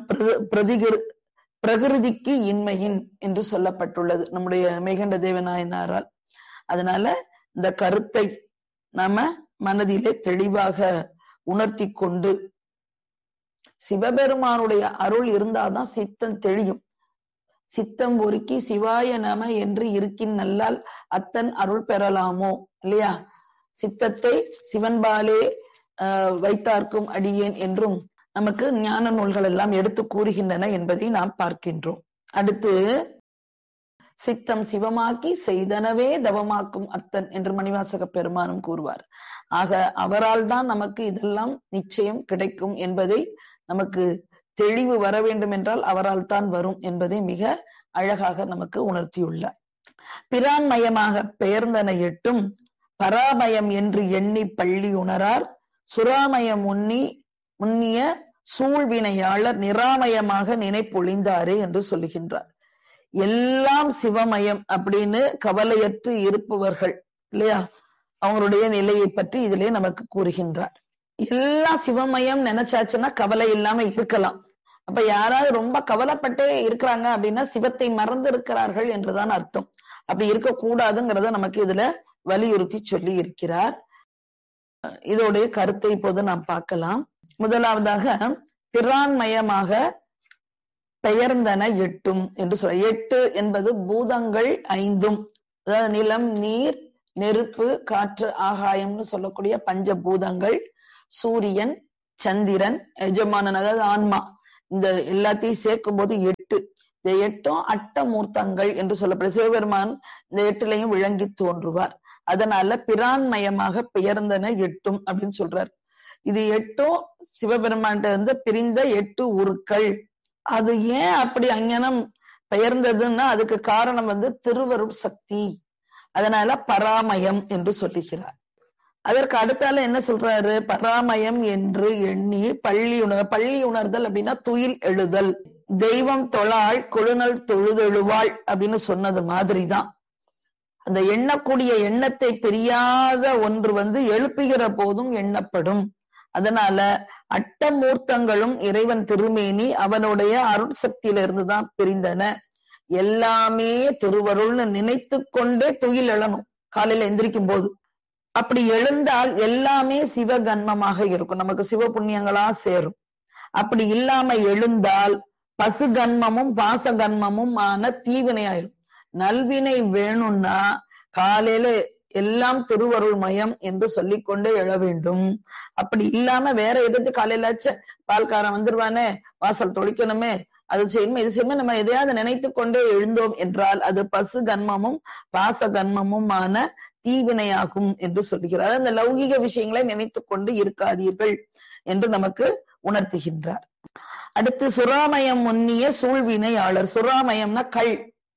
பிரகிருதிக்கு இன்மையின் என்று சொல்லப்பட்டுள்ளது நம்முடைய மெய்கண்ட தேவநாயனாரால். அதனால இந்த கருத்தை நாம மனதிலே தெளிவாக உணர்த்தி கொண்டு, சிவபெருமானுடைய அருள் இருந்தாதான் சித்தம் தெளியும். சித்தம் ஒருக்கி சிவாய நம என்று இருக்கின் நல்லால் அத்தன் அருள் பெறலாமோ, இல்லையா? சித்தத்தை சிவன்பாலே வைத்தார்க்கும் அடியேன் என்றும் நமக்கு ஞான நூல்கள் எல்லாம் எடுத்து கூறுகின்றன என்பதை நாம் பார்க்கின்றோம். அடுத்து சித்தம் சிவமாக்கி செய்தனவே தவமாக்கும் அத்தன் என்று மணிவாசக பெருமானும் கூறுவார். ஆக அவரால் தான் நமக்கு இதெல்லாம் நிச்சயம் கிடைக்கும் என்பதை, நமக்கு தெளிவு வர வேண்டும் என்றால் அவரால் தான் வரும் என்பதை மிக அழகாக நமக்கு உணர்த்தியுள்ளார். பிரான்மயமாக பெயர்ந்தன எட்டும் பராமயம் என்று எண்ணி பள்ளி உணரார் சுராமயம் முன்னிய சூழ்வினையாளர் நிராமயமாக நினைப்பொழிந்தாரே என்று சொல்லுகின்றார். எல்லாம் சிவமயம் அப்படின்னு கவலையற்று இருப்பவர்கள், இல்லையா? அவங்களுடைய நிலையை பற்றி இதிலே நமக்கு கூறுகின்றார். எல்லாம் சிவமயம் நினைச்சாச்சுன்னா கவலை இல்லாம இருக்கலாம். அப்ப யாராவது ரொம்ப கவலைப்பட்டே இருக்கிறாங்க அப்படின்னா சிவத்தை மறந்து இருக்கிறார்கள் என்றுதான் அர்த்தம். அப்படி இருக்கக்கூடாதுங்கிறத நமக்கு இதுல வலியுறுத்தி சொல்லி இருக்கிறார். இதோடைய கருத்தை இப்போது நாம் பார்க்கலாம். முதலாவதாக பிரான்மயமாக பெயர்ந்தன எட்டும் என்று சொல்ல. எட்டு என்பது பூதங்கள் ஐந்தும், அதாவது நிலம் நீர் நெருப்பு, காற்று, ஆகாயம்னு சொல்லக்கூடிய பஞ்சபூதங்கள், சூரியன், சந்திரன், எஜமானன் அதாவது ஆன்மா, இந்த எல்லாத்தையும் சேர்க்கும் போது 8. இந்த 8ம் அட்டமூர்த்தங்கள் என்று சொல்லப்படும். சிவபெருமான் இந்த 8லையும் விளங்கி தோன்றுவார். அதனால பிரான்மயமாக பெயர்ந்தன 8 அப்படின்னு சொல்றார். இது 8ம் சிவபெருமான் இருந்து பிரிந்த 8 உருக்கள். அது ஏன் அப்படி அஞ்ஞானம் பெயர்ந்ததுன்னா அதுக்கு காரணம் திருவருட் சக்தி. அதனால பராமயம் என்று சொல்லுகிறார். அதற்கு அடுத்தால என்ன சொல்றாரு? பராமயம் என்று எண்ணி பள்ளி உணர்தல் அப்படின்னா துயில் எழுதல். தெய்வம் தொழாள் கொழுநல் தொழுதெழுவாள் அப்படின்னு சொன்னது மாதிரிதான். அந்த எண்ணக்கூடிய எண்ணத்தை பிரியாத ஒன்று எழுப்புகிற போதும் எண்ணப்படும். அதனால அட்டமூர்த்தங்களும் இறைவன் திருமேனி அவனுடைய அருள் சக்தியிலிருந்துதான் பிரிந்தன. எல்லாமே திருவருள்னு நினைத்து கொண்டே துயில் எழணும் காலையில எந்திரிக்கும் போது. அப்படி எழுந்தால் எல்லாமே சிவகன்மமாக இருக்கும், நமக்கு சிவ புண்ணியங்களா சேரும். அப்படி இல்லாம எழுந்தால் பசுகன்மமும் பாசகன்மமும் ஆன தீவினையாயிரும். நல்வினை வேணும்னா காலையில எல்லாம் திருவருள் மயம் என்று சொல்லிக்கொண்டே எழ வேண்டும். அப்படி இல்லாம வேற எதிர்த்து காலையிலாச்ச பால்காரன் வந்துருவானே, வாசல் தொழிக்கணுமே, அது செய்யணுமே, இது செய்யணுமே, நம்ம எதையாவது நினைத்து கொண்டே எழுந்தோம் என்றால் அது பசு கன்மமும் பாச கன்மமுமான தீவினையாகும் என்று சொல்லுகிறார். அந்த லௌகிக விஷயங்களை நினைத்து கொண்டு இருக்காதீர்கள் என்று நமக்கு உணர்த்துகின்றார். அடுத்து சுறாமயம் முன்னிய சூழ்வினையாளர். சுறாமயம்னா கள்,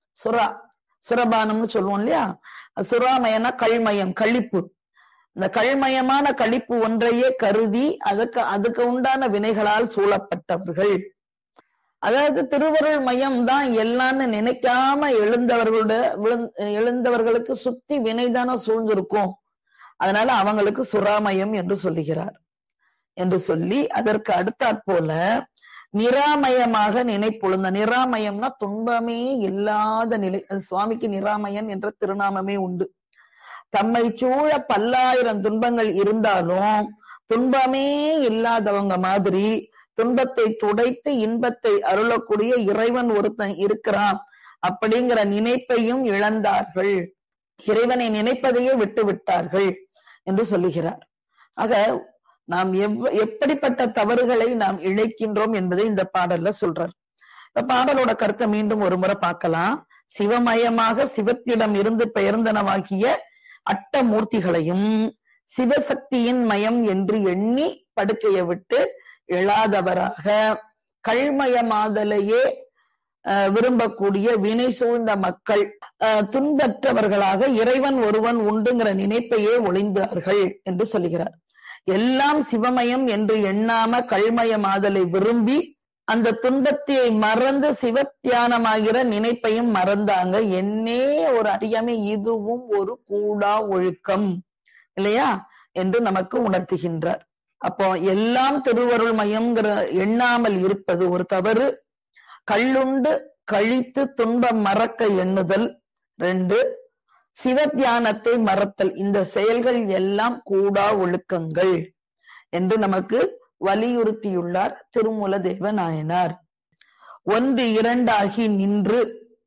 சுரபானம்னு சொல்லுவோம் இல்லையா? சுறாமயம்னா கல்மயம், கழிப்பு. இந்த கல்மயமான கழிப்பு ஒன்றையே கருதி அதுக்கு உண்டான வினைகளால் சூழப்பட்டவர்கள். அதாவது திருவருள் மயம் தான் எல்லான்னு நினைக்காம எழுந்தவர்களுக்கு சுத்தி வினைதான சூழ்ந்திருக்கும். அதனால அவங்களுக்கு சுறாமயம் என்று சொல்லுகிறார். என்று சொல்லி அதற்கு அடுத்தாற்போல நிராமயமாக நினைப்பொழுந்த. நிராமயம்னா துன்பமே இல்லாத நிலை. சுவாமிக்கு நிராமயன் என்ற திருநாமமே உண்டு. தம்மை சூழ 10,000 துன்பங்கள் இருந்தாலும் துன்பமே இல்லாதவங்க மாதிரி துன்பத்தை துடைத்து இன்பத்தை அருளக்கூடிய இறைவன் ஒருத்தன் இருக்கிறான் அப்படிங்கிற நினைப்பையும் இழந்தார்கள். இறைவனை நினைப்பதையே விட்டு விட்டார்கள் என்று சொல்லுகிறார். ஆக நாம் எப்படிப்பட்ட தவறுகளை நாம் இழைக்கின்றோம் என்பதை இந்த பாடல்ல சொல்றார். இந்த பாடலோட கருத்தை மீண்டும் ஒரு முறை பார்க்கலாம். சிவமயமாக சிவத்திடம் இருந்து பெயர்ந்தனவாகிய அட்டமூர்த்திகளையும் சிவசக்தியின் மயம் என்று எண்ணி படுக்கையை விட்டு எழாதவராக கல்மயமாதலையே விரும்பக்கூடிய வினை சூழ்ந்த மக்கள் துன்பற்றவர்களாக இறைவன் ஒருவன் உண்டுங்கிற நினைப்பையே ஒளிந்தார்கள் என்று சொல்லுகிறார். எல்லாம் சிவமயம் என்று எண்ணாம கல்மயமாதலை விரும்பி அந்த துன்பத்தை மறந்து சிவத்தியானமாகிற நினைப்பையும் மறந்தாங்க. என்னே ஒரு அறியாமை, இதுவும் ஒரு கூடா ஒழுக்கம் இல்லையா என்று நமக்கு உணர்த்துகின்றார். அப்போ எல்லாம் திருவருள் மயம்ங்கிற எண்ணாமல் இருப்பது ஒரு தவறு. கள்ளுண்டு கழித்து துன்பம் மறக்க எண்ணுதல் 2. சிவத்தியானத்தை மறத்தல். இந்த செயல்கள் எல்லாம் கூடா ஒழுக்கங்கள் என்று நமக்கு வலியுறுத்தியுள்ளார் திருமூல தேவநாயனார். 1 2 நின்று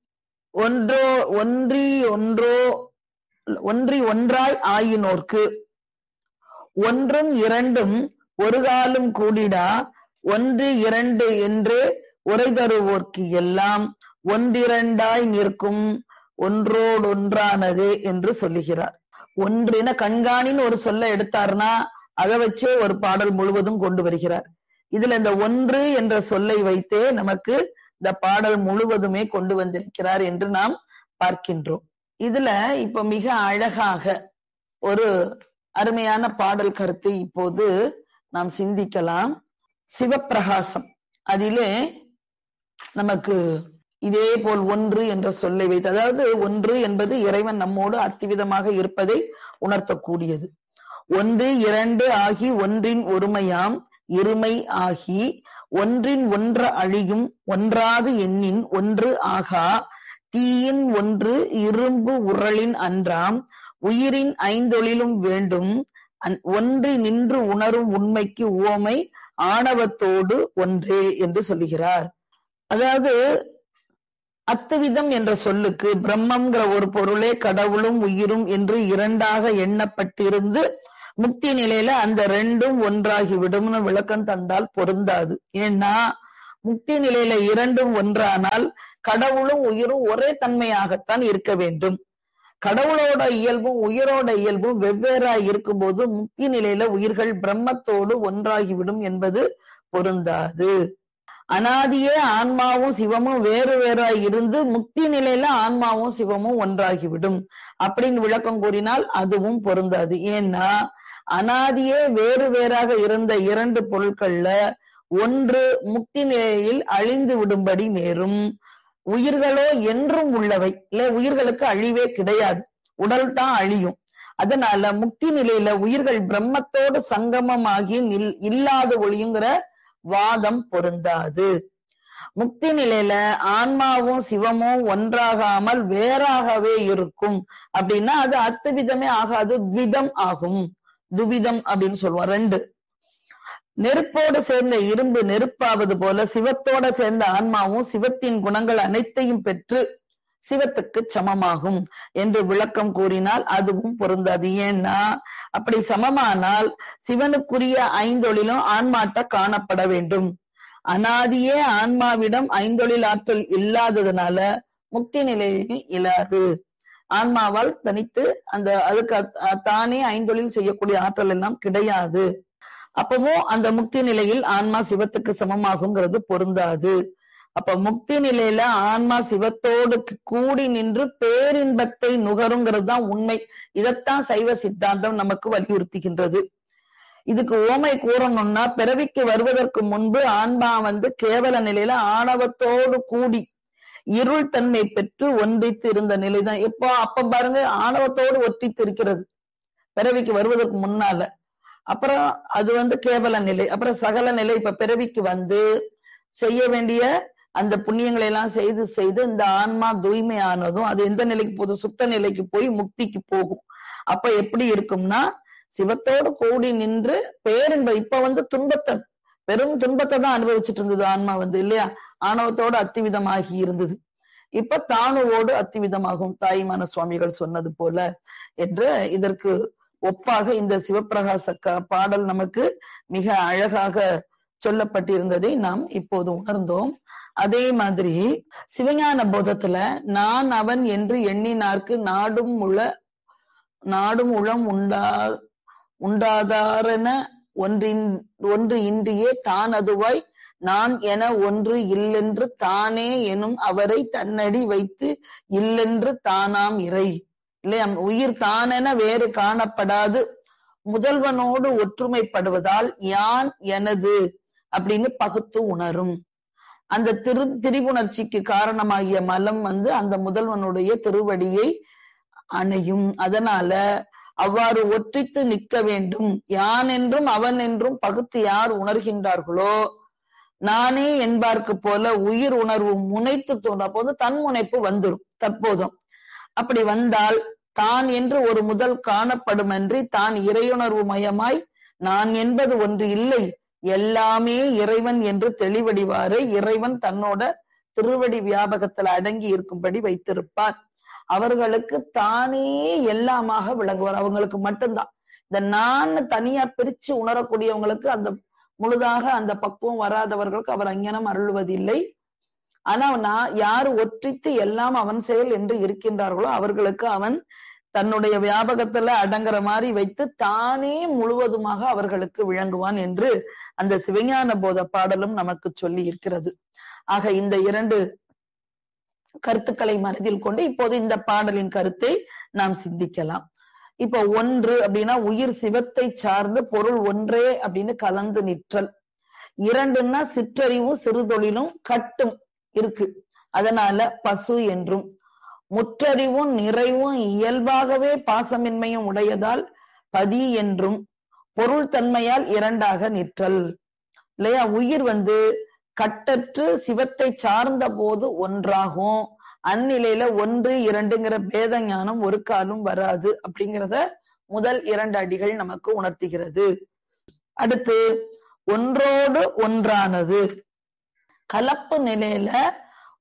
ஒன்றி ஒன்றாய் ஆயினோர்க்கு 1 2 ஒரு காலும் கூடிடா 1 2 என்று உரை தருவோர்க்கு எல்லாம் 1 2 நிற்கும் ஒன்றோடொன்றானதே என்று சொல்லுகிறார். ஒன்றின கண்காணின்னு ஒரு சொல்ல எடுத்தார்னா அதை வச்சே ஒரு பாடல் முழுவதும் கொண்டு வருகிறார். இதுல இந்த 1 என்ற சொல்லை வைத்தே நமக்கு இந்த பாடல் முழுவதுமே கொண்டு வந்திருக்கிறார் என்று நாம் பார்க்கின்றோம். இதுல இப்ப மிக அழகாக ஒரு அருமையான பாடல் கருத்தை இப்போது நாம் சிந்திக்கலாம். சிவப்பிரகாசம் அதிலே நமக்கு இதே போல் 1 என்ற சொல்லை வைத்து, அதாவது 1 என்பது இறைவன் நம்மோடு அத்திவிதமாக இருப்பதை உணர்த்தக்கூடியது. 1 2 ஆகி ஒன்றின் ஒருமையாம் இருமை ஆகி ஒன்றின் ஒன்ற அழியும் ஒன்றாது எண்ணின் 1 ஆகா தீயின் 1 இரும்பு உரளின் அன்றாம் உயிரின் 5 வேண்டும் ஒன்றி நின்று உணரும் உண்மைக்கு உவமை ஆணவத்தோடு ஒன்றே என்று சொல்லுகிறார். அதாவது அத்துவிதம் என்ற சொல்லுக்கு பிரம்மம்ங்கிற ஒரு பொருளே கடவுளும் உயிரும் என்று இரண்டாக எண்ணப்பட்டிருந்து முக்தி நிலையில அந்த ரெண்டும் ஒன்றாகி விடும்னு விளக்கம் தந்தால் பொருந்தாது. ஏன்னா முக்தி நிலையில இரண்டும் ஒன்றானால் கடவுளும் உயிரும் ஒரே தன்மையாகத்தான் இருக்க வேண்டும். கடவுளோட இயல்பும் உயிரோட இயல்பும் வெவ்வேறாய் இருக்கும்போது முக்தி நிலையில உயிர்கள் பிரம்மத்தோடு ஒன்றாகிவிடும் என்பது பொருந்தாது. அனாதியே ஆன்மாவும் சிவமும் வேறு வேறாய் இருந்து முக்தி நிலையில ஆன்மாவும் சிவமும் ஒன்றாகிவிடும் அப்படின்னு விளக்கம் கூறினால் அதுவும் பொருந்தாது. ஏன்னா அனாதியே வேறு வேறாக இருந்த இரண்டு பொருட்கள்ல ஒன்று முக்தி நிலையில் அழிந்து விடும்படி நேரும். உயிர்களோ என்றும் உள்ளவை இல்ல, உயிர்களுக்கு அழிவே கிடையாது, உடல் தான் அழியும். அதனால முக்தி நிலையில உயிர்கள் பிரம்மத்தோடு சங்கமமாகி இல்லாத ஒளியுங்கிற வாதம் பொருந்தாது. முக்தி நிலையில ஆன்மாவும் சிவமும் ஒன்றாகாமல் வேறாகவே இருக்கும் அப்படின்னா அது அத்துவிதமே ஆகாது, த்விதம் ஆகும். துவிதம் அப்படின்னு சொல்லுவோம். ரெண்டு, நெருப்போடு சேர்ந்த இரும்பு நெருப்பாவது போல சிவத்தோட சேர்ந்த ஆன்மாவும் சிவத்தின் குணங்கள் அனைத்தையும் பெற்று சிவத்துக்கு சமமாகும் என்று விளக்கம் கூறினால் அதுவும் பொருந்தாது. ஏன்னா அப்படி சமமானால் சிவனுக்குரிய ஐந்தொழிலும் ஆன்மாட்ட காணப்பட வேண்டும். அனாதியே ஆன்மாவிடம் ஐந்தொழில் ஆற்றல் இல்லாததுனால முக்தி நிலையிலும் இல்லாது. ஆன்மாவால் தனித்து அதுக்கு தானே ஐந்தொழில் செய்யக்கூடிய ஆற்றல் எல்லாம் கிடையாது. அப்பவும் அந்த முக்தி நிலையில் ஆன்மா சிவத்துக்கு சமமாகுங்கிறது பொருந்தாது. அப்ப முக்தி நிலையில ஆன்மா சிவத்தோடு கூடி நின்று பேரின்பத்தை நுகருங்கிறது தான் உண்மை. இதைத்தான் சைவ சித்தாந்தம் நமக்கு வலியுறுத்துகின்றது. இதுக்கு ஓமை கூறணும்னா பிறவிக்கு வருவதற்கு முன்பு ஆன்மா கேவல நிலையில ஆணவத்தோடு கூடி இருள் தன்மை பெற்று ஒன்றித்து இருந்த நிலைதான். இப்போ அப்ப பாருங்க, ஆணவத்தோடு ஒற்றித்து இருக்கிறது பிறவிக்கு வருவதற்கு முன்னால. அப்புறம் அது கேவல நிலை, அப்புறம் சகல நிலை. இப்ப பிறவிக்கு செய்ய வேண்டிய அந்த புண்ணியங்களை எல்லாம் செய்து செய்து இந்த ஆன்மா தூய்மையானதும் அது எந்த நிலைக்கு போகுது, சுத்த நிலைக்கு போய் முக்திக்கு போகும். அப்ப எப்படி இருக்கும்னா சிவத்தோடு கூடி நின்று பேரின்ப இப்ப துன்பத்தை பெரும் துன்பத்தை தான் அனுபவிச்சுட்டு இருந்தது ஆன்மா இல்லையா, ஆணவத்தோடு அத்திவிதமாகி இருந்தது. இப்ப தானுவோடு அத்திவிதமாகும் தாய்மான சுவாமிகள் சொன்னது போல என்று இதற்கு ஒப்பாக இந்த சிவப்பிரகாச பாடல் நமக்கு மிக அழகாக சொல்லப்பட்டிருந்ததை நாம் இப்போது உணர்ந்தோம். அதே மாதிரி சிவஞான போதத்துல நான் அவன் என்று எண்ணினார்க்கு நாடும் உளம் உண்டாதாரென ஒன்று இன்றியே தான் அதுவாய் நான் என ஒன்று இல்லென்று தானே எனும் அவரை தன்னடி வைத்து இல்லென்று தானாம் இறை இல்லையா. உயிர் தானென வேறு காணப்படாது முதல்வனோடு ஒற்றுமைப்படுவதால் யான் எனது அப்படின்னு பகுத்து உணரும். அந்த திரிபுணர்ச்சிக்கு காரணமாகிய மலம் அந்த முதல்வனுடைய திருவடியை அணையும். அதனால அவ்வாறு ஒற்றித்து நிற்க வேண்டும். யான் என்றும் அவன் என்றும் பகுத்து யார் உணர்கின்றார்களோ நானே என்பார்க்கு போல உயிர் உணர்வு முனைத்து தோன்ற போது தன் முனைப்பு வந்துடும் தற்போதும். அப்படி வந்தால் தான் என்று ஒரு முதல் காணப்படுமன்றி தான் இறையுணர்வு மயமாய் நான் என்பது ஒன்று இல்லை, எல்லாமே இறைவன் என்று தெளிவடிவாறு இறைவன் தன்னோட திருவடி வியாபகத்துல அடங்கி இருக்கும்படி வைத்திருப்பார். அவர்களுக்கு தானே எல்லாமாக விளங்குவார். அவங்களுக்கு மட்டும்தான் இந்த நான் தனியா பிரிச்சு உணரக்கூடியவங்களுக்கு அந்த முழுதாக அந்த பக்குவம் வராதவர்களுக்கு அவர் அஞ்ஞானம் அருள்வதில்லை. ஆனா யாரு ஒற்றித்து எல்லாம் அவன் செயல் என்று இருக்கின்றார்களோ அவர்களுக்கு அவன் தன்னுடைய வியாபகத்துல அடங்குற மாதிரி வைத்து தானே முழுவதுமாக அவர்களுக்கு விளங்குவான் என்று அந்த சிவஞான போத பாடலும் நமக்கு சொல்லி இருக்கிறது. ஆக இந்த இரண்டு கருத்துக்களை மனதில் கொண்டு இப்போது இந்த பாடலின் கருத்தை நாம் சிந்திக்கலாம். இப்ப ஒன்று அப்படின்னா உயிர் சிவத்தை சார்ந்து பொருள் ஒன்றே அப்படின்னு கலந்து நிற்றல். இரண்டுன்னா சிற்றறிவும் சிறுதொழிலும் கட்டும் இருக்கு, அதனால பசு என்றும். முற்றறிவும் நிறைவும் இயல்பாகவே பாசமின்மையும் உடையதால் பதி என்றும் பொருள் தன்மையால் இரண்டாக நிற்றல் இல்லையா. உயிர் கட்டற்று சிவத்தை சார்ந்த போது ஒன்றாகும். அந்நிலையில ஒன்று இரண்டுங்கிற பேத ஞானம் ஒரு காலம் வராது அப்படிங்கிறத முதல் இரண்டு அடிகள் நமக்கு உணர்த்துகிறது. அடுத்து ஒன்றோடு ஒன்றானது. கலப்பு நிலையில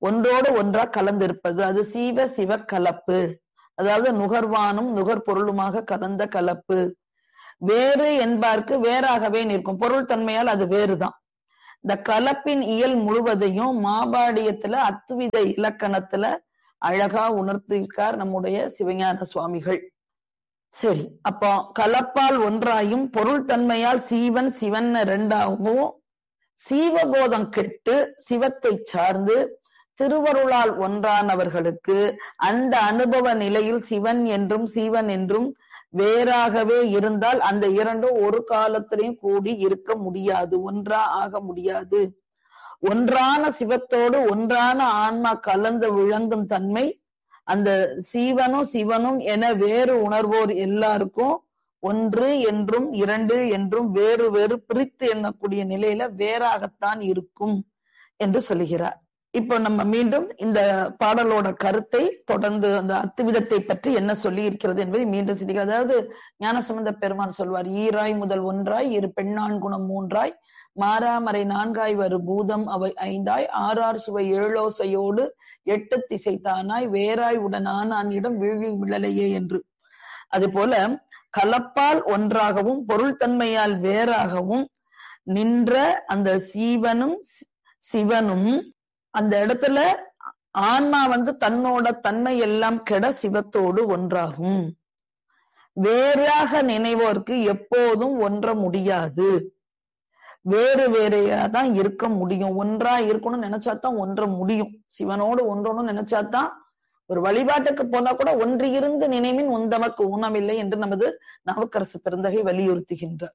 ஒன்றோடு ஒன்றா கலந்திருப்பது. அது சீவ சிவ கலப்பு. அதாவது நுகர்வானும் நுகர்பொருளுமாக கலந்த கலப்பு. வேறு என்பார்க்கு வேறாகவே நிற்கும். பொருள் தன்மையால் அது வேறுதான். இந்த கலப்பின் இயல் முழுவதையும் மாபாடியத்துல அத்துவித இலக்கணத்துல அழகா உணர்த்திருக்கார் நம்முடைய சிவஞான சுவாமிகள். சரி, அப்போ கலப்பால் ஒன்றாயும் பொருள் தன்மையால் சீவன் சிவன் ரெண்டாகவும் சீவபோதம் கெட்டு சிவத்தை சார்ந்து திருவருளால் ஒன்றானவர்களுக்கு அந்த அனுபவ நிலையில் சிவன் என்றும் சீவன் என்றும் வேறாகவே இருந்தால் அந்த இரண்டும் ஒரு காலத்திலையும் கூடி இருக்க முடியாது, ஒன்றா ஆக முடியாது. ஒன்றான சிவத்தோடு ஒன்றான ஆன்மா கலந்து விளங்கும் தன்மை அந்த சீவனும் சிவனும் என வேறு உணர்வோர் எல்லாருக்கும் ஒன்று என்றும் இரண்டு என்றும் வேறு வேறு பிரித்து எண்ணக்கூடிய நிலையில வேறாகத்தான் இருக்கும் என்று சொல்லுகிறார். இப்போ நம்ம மீண்டும் இந்த பாடலோட கருத்தை தொடர்ந்து அந்த அத்துவிதத்தை பற்றி என்ன சொல்லி இருக்கிறது என்பதை மீண்டும் சிந்திக்க. அதாவது ஞானசம்பந்த பெருமான் சொல்வார், ஈராய் முதல் ஒன்றாய் இரு பெண்ணான் குணம் மூன்றாய் மாறாமறை நான்காய் வரு பூதம் அவை ஐந்தாய் ஆறார் சுவை ஏழோசையோடு எட்டு திசை தானாய் வேறாய் உடனான் இடம் வீழி விழலையே என்று. அது போல கலப்பால் ஒன்றாகவும் பொருள் தன்மையால் வேறாகவும் நின்ற அந்த சீவனும் சிவனும் அந்த இடத்துல ஆன்மா தன்னோட தன்மை எல்லாம் கெட சிவத்தோடு ஒன்றாகும். வேறாக நினைவோருக்கு எப்போதும் ஒன்ற முடியாது, வேறு வேறையாதான் இருக்க முடியும். ஒன்றா இருக்கணும்னு நினைச்சாதான் ஒன்ற முடியும். சிவனோடு ஒன்றணும்னு நினைச்சாதான், ஒரு வழிபாட்டுக்கு போனா கூட ஒன்று இருந்து நினைவின் உந்தமக்கு ஊனமில்லை என்று நமது நாவுக்கரசு பெருந்தகை வலியுறுத்துகின்றார்.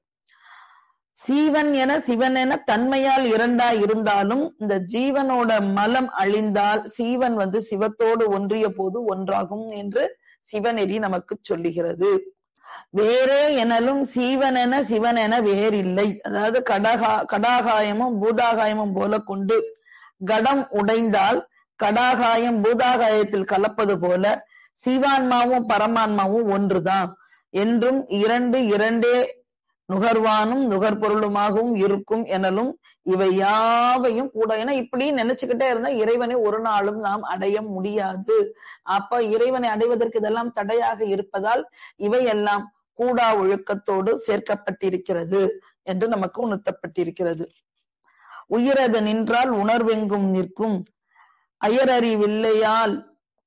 சீவன் என சிவன் என தன்மையால் இரண்டா இருந்தாலும் இந்த ஜீவனோட மலம் அழிந்தால் சீவன் சிவத்தோடு ஒன்றிய போது ஒன்றாகும் என்று சிவநெறி நமக்கு சொல்லுகிறது. வேறே எனலும் சீவன் என சிவன் என வேறில்லை. அதாவது கடாகாயமும் பூதாகாயமும் போல கொண்டு கடம் உடைந்தால் கடாகாயம் பூதாகாயத்தில் கலப்பது போல சீவான்மாவும் பரமான்மாவும் ஒன்றுதான் என்றும் இரண்டே நுகர்வானும் நுகர்பொருளுமாகவும் இருக்கும் எனலும் இவை யாவையும் கூட. ஏன்னா இப்படி நினைச்சுக்கிட்டே இருந்தா இறைவனை ஒரு நாளும் நாம் அடைய முடியாது. அப்ப இறைவனை அடைவதற்கு இதெல்லாம் தடையாக இருப்பதால் இவையெல்லாம் கூடா ஒழுக்கத்தோடு சேர்க்கப்பட்டிருக்கிறது என்று நமக்கு உணர்த்தப்பட்டிருக்கிறது. உயிரது நின்றால் உணர்வெங்கும் நிற்கும் அயரறிவில்லையால்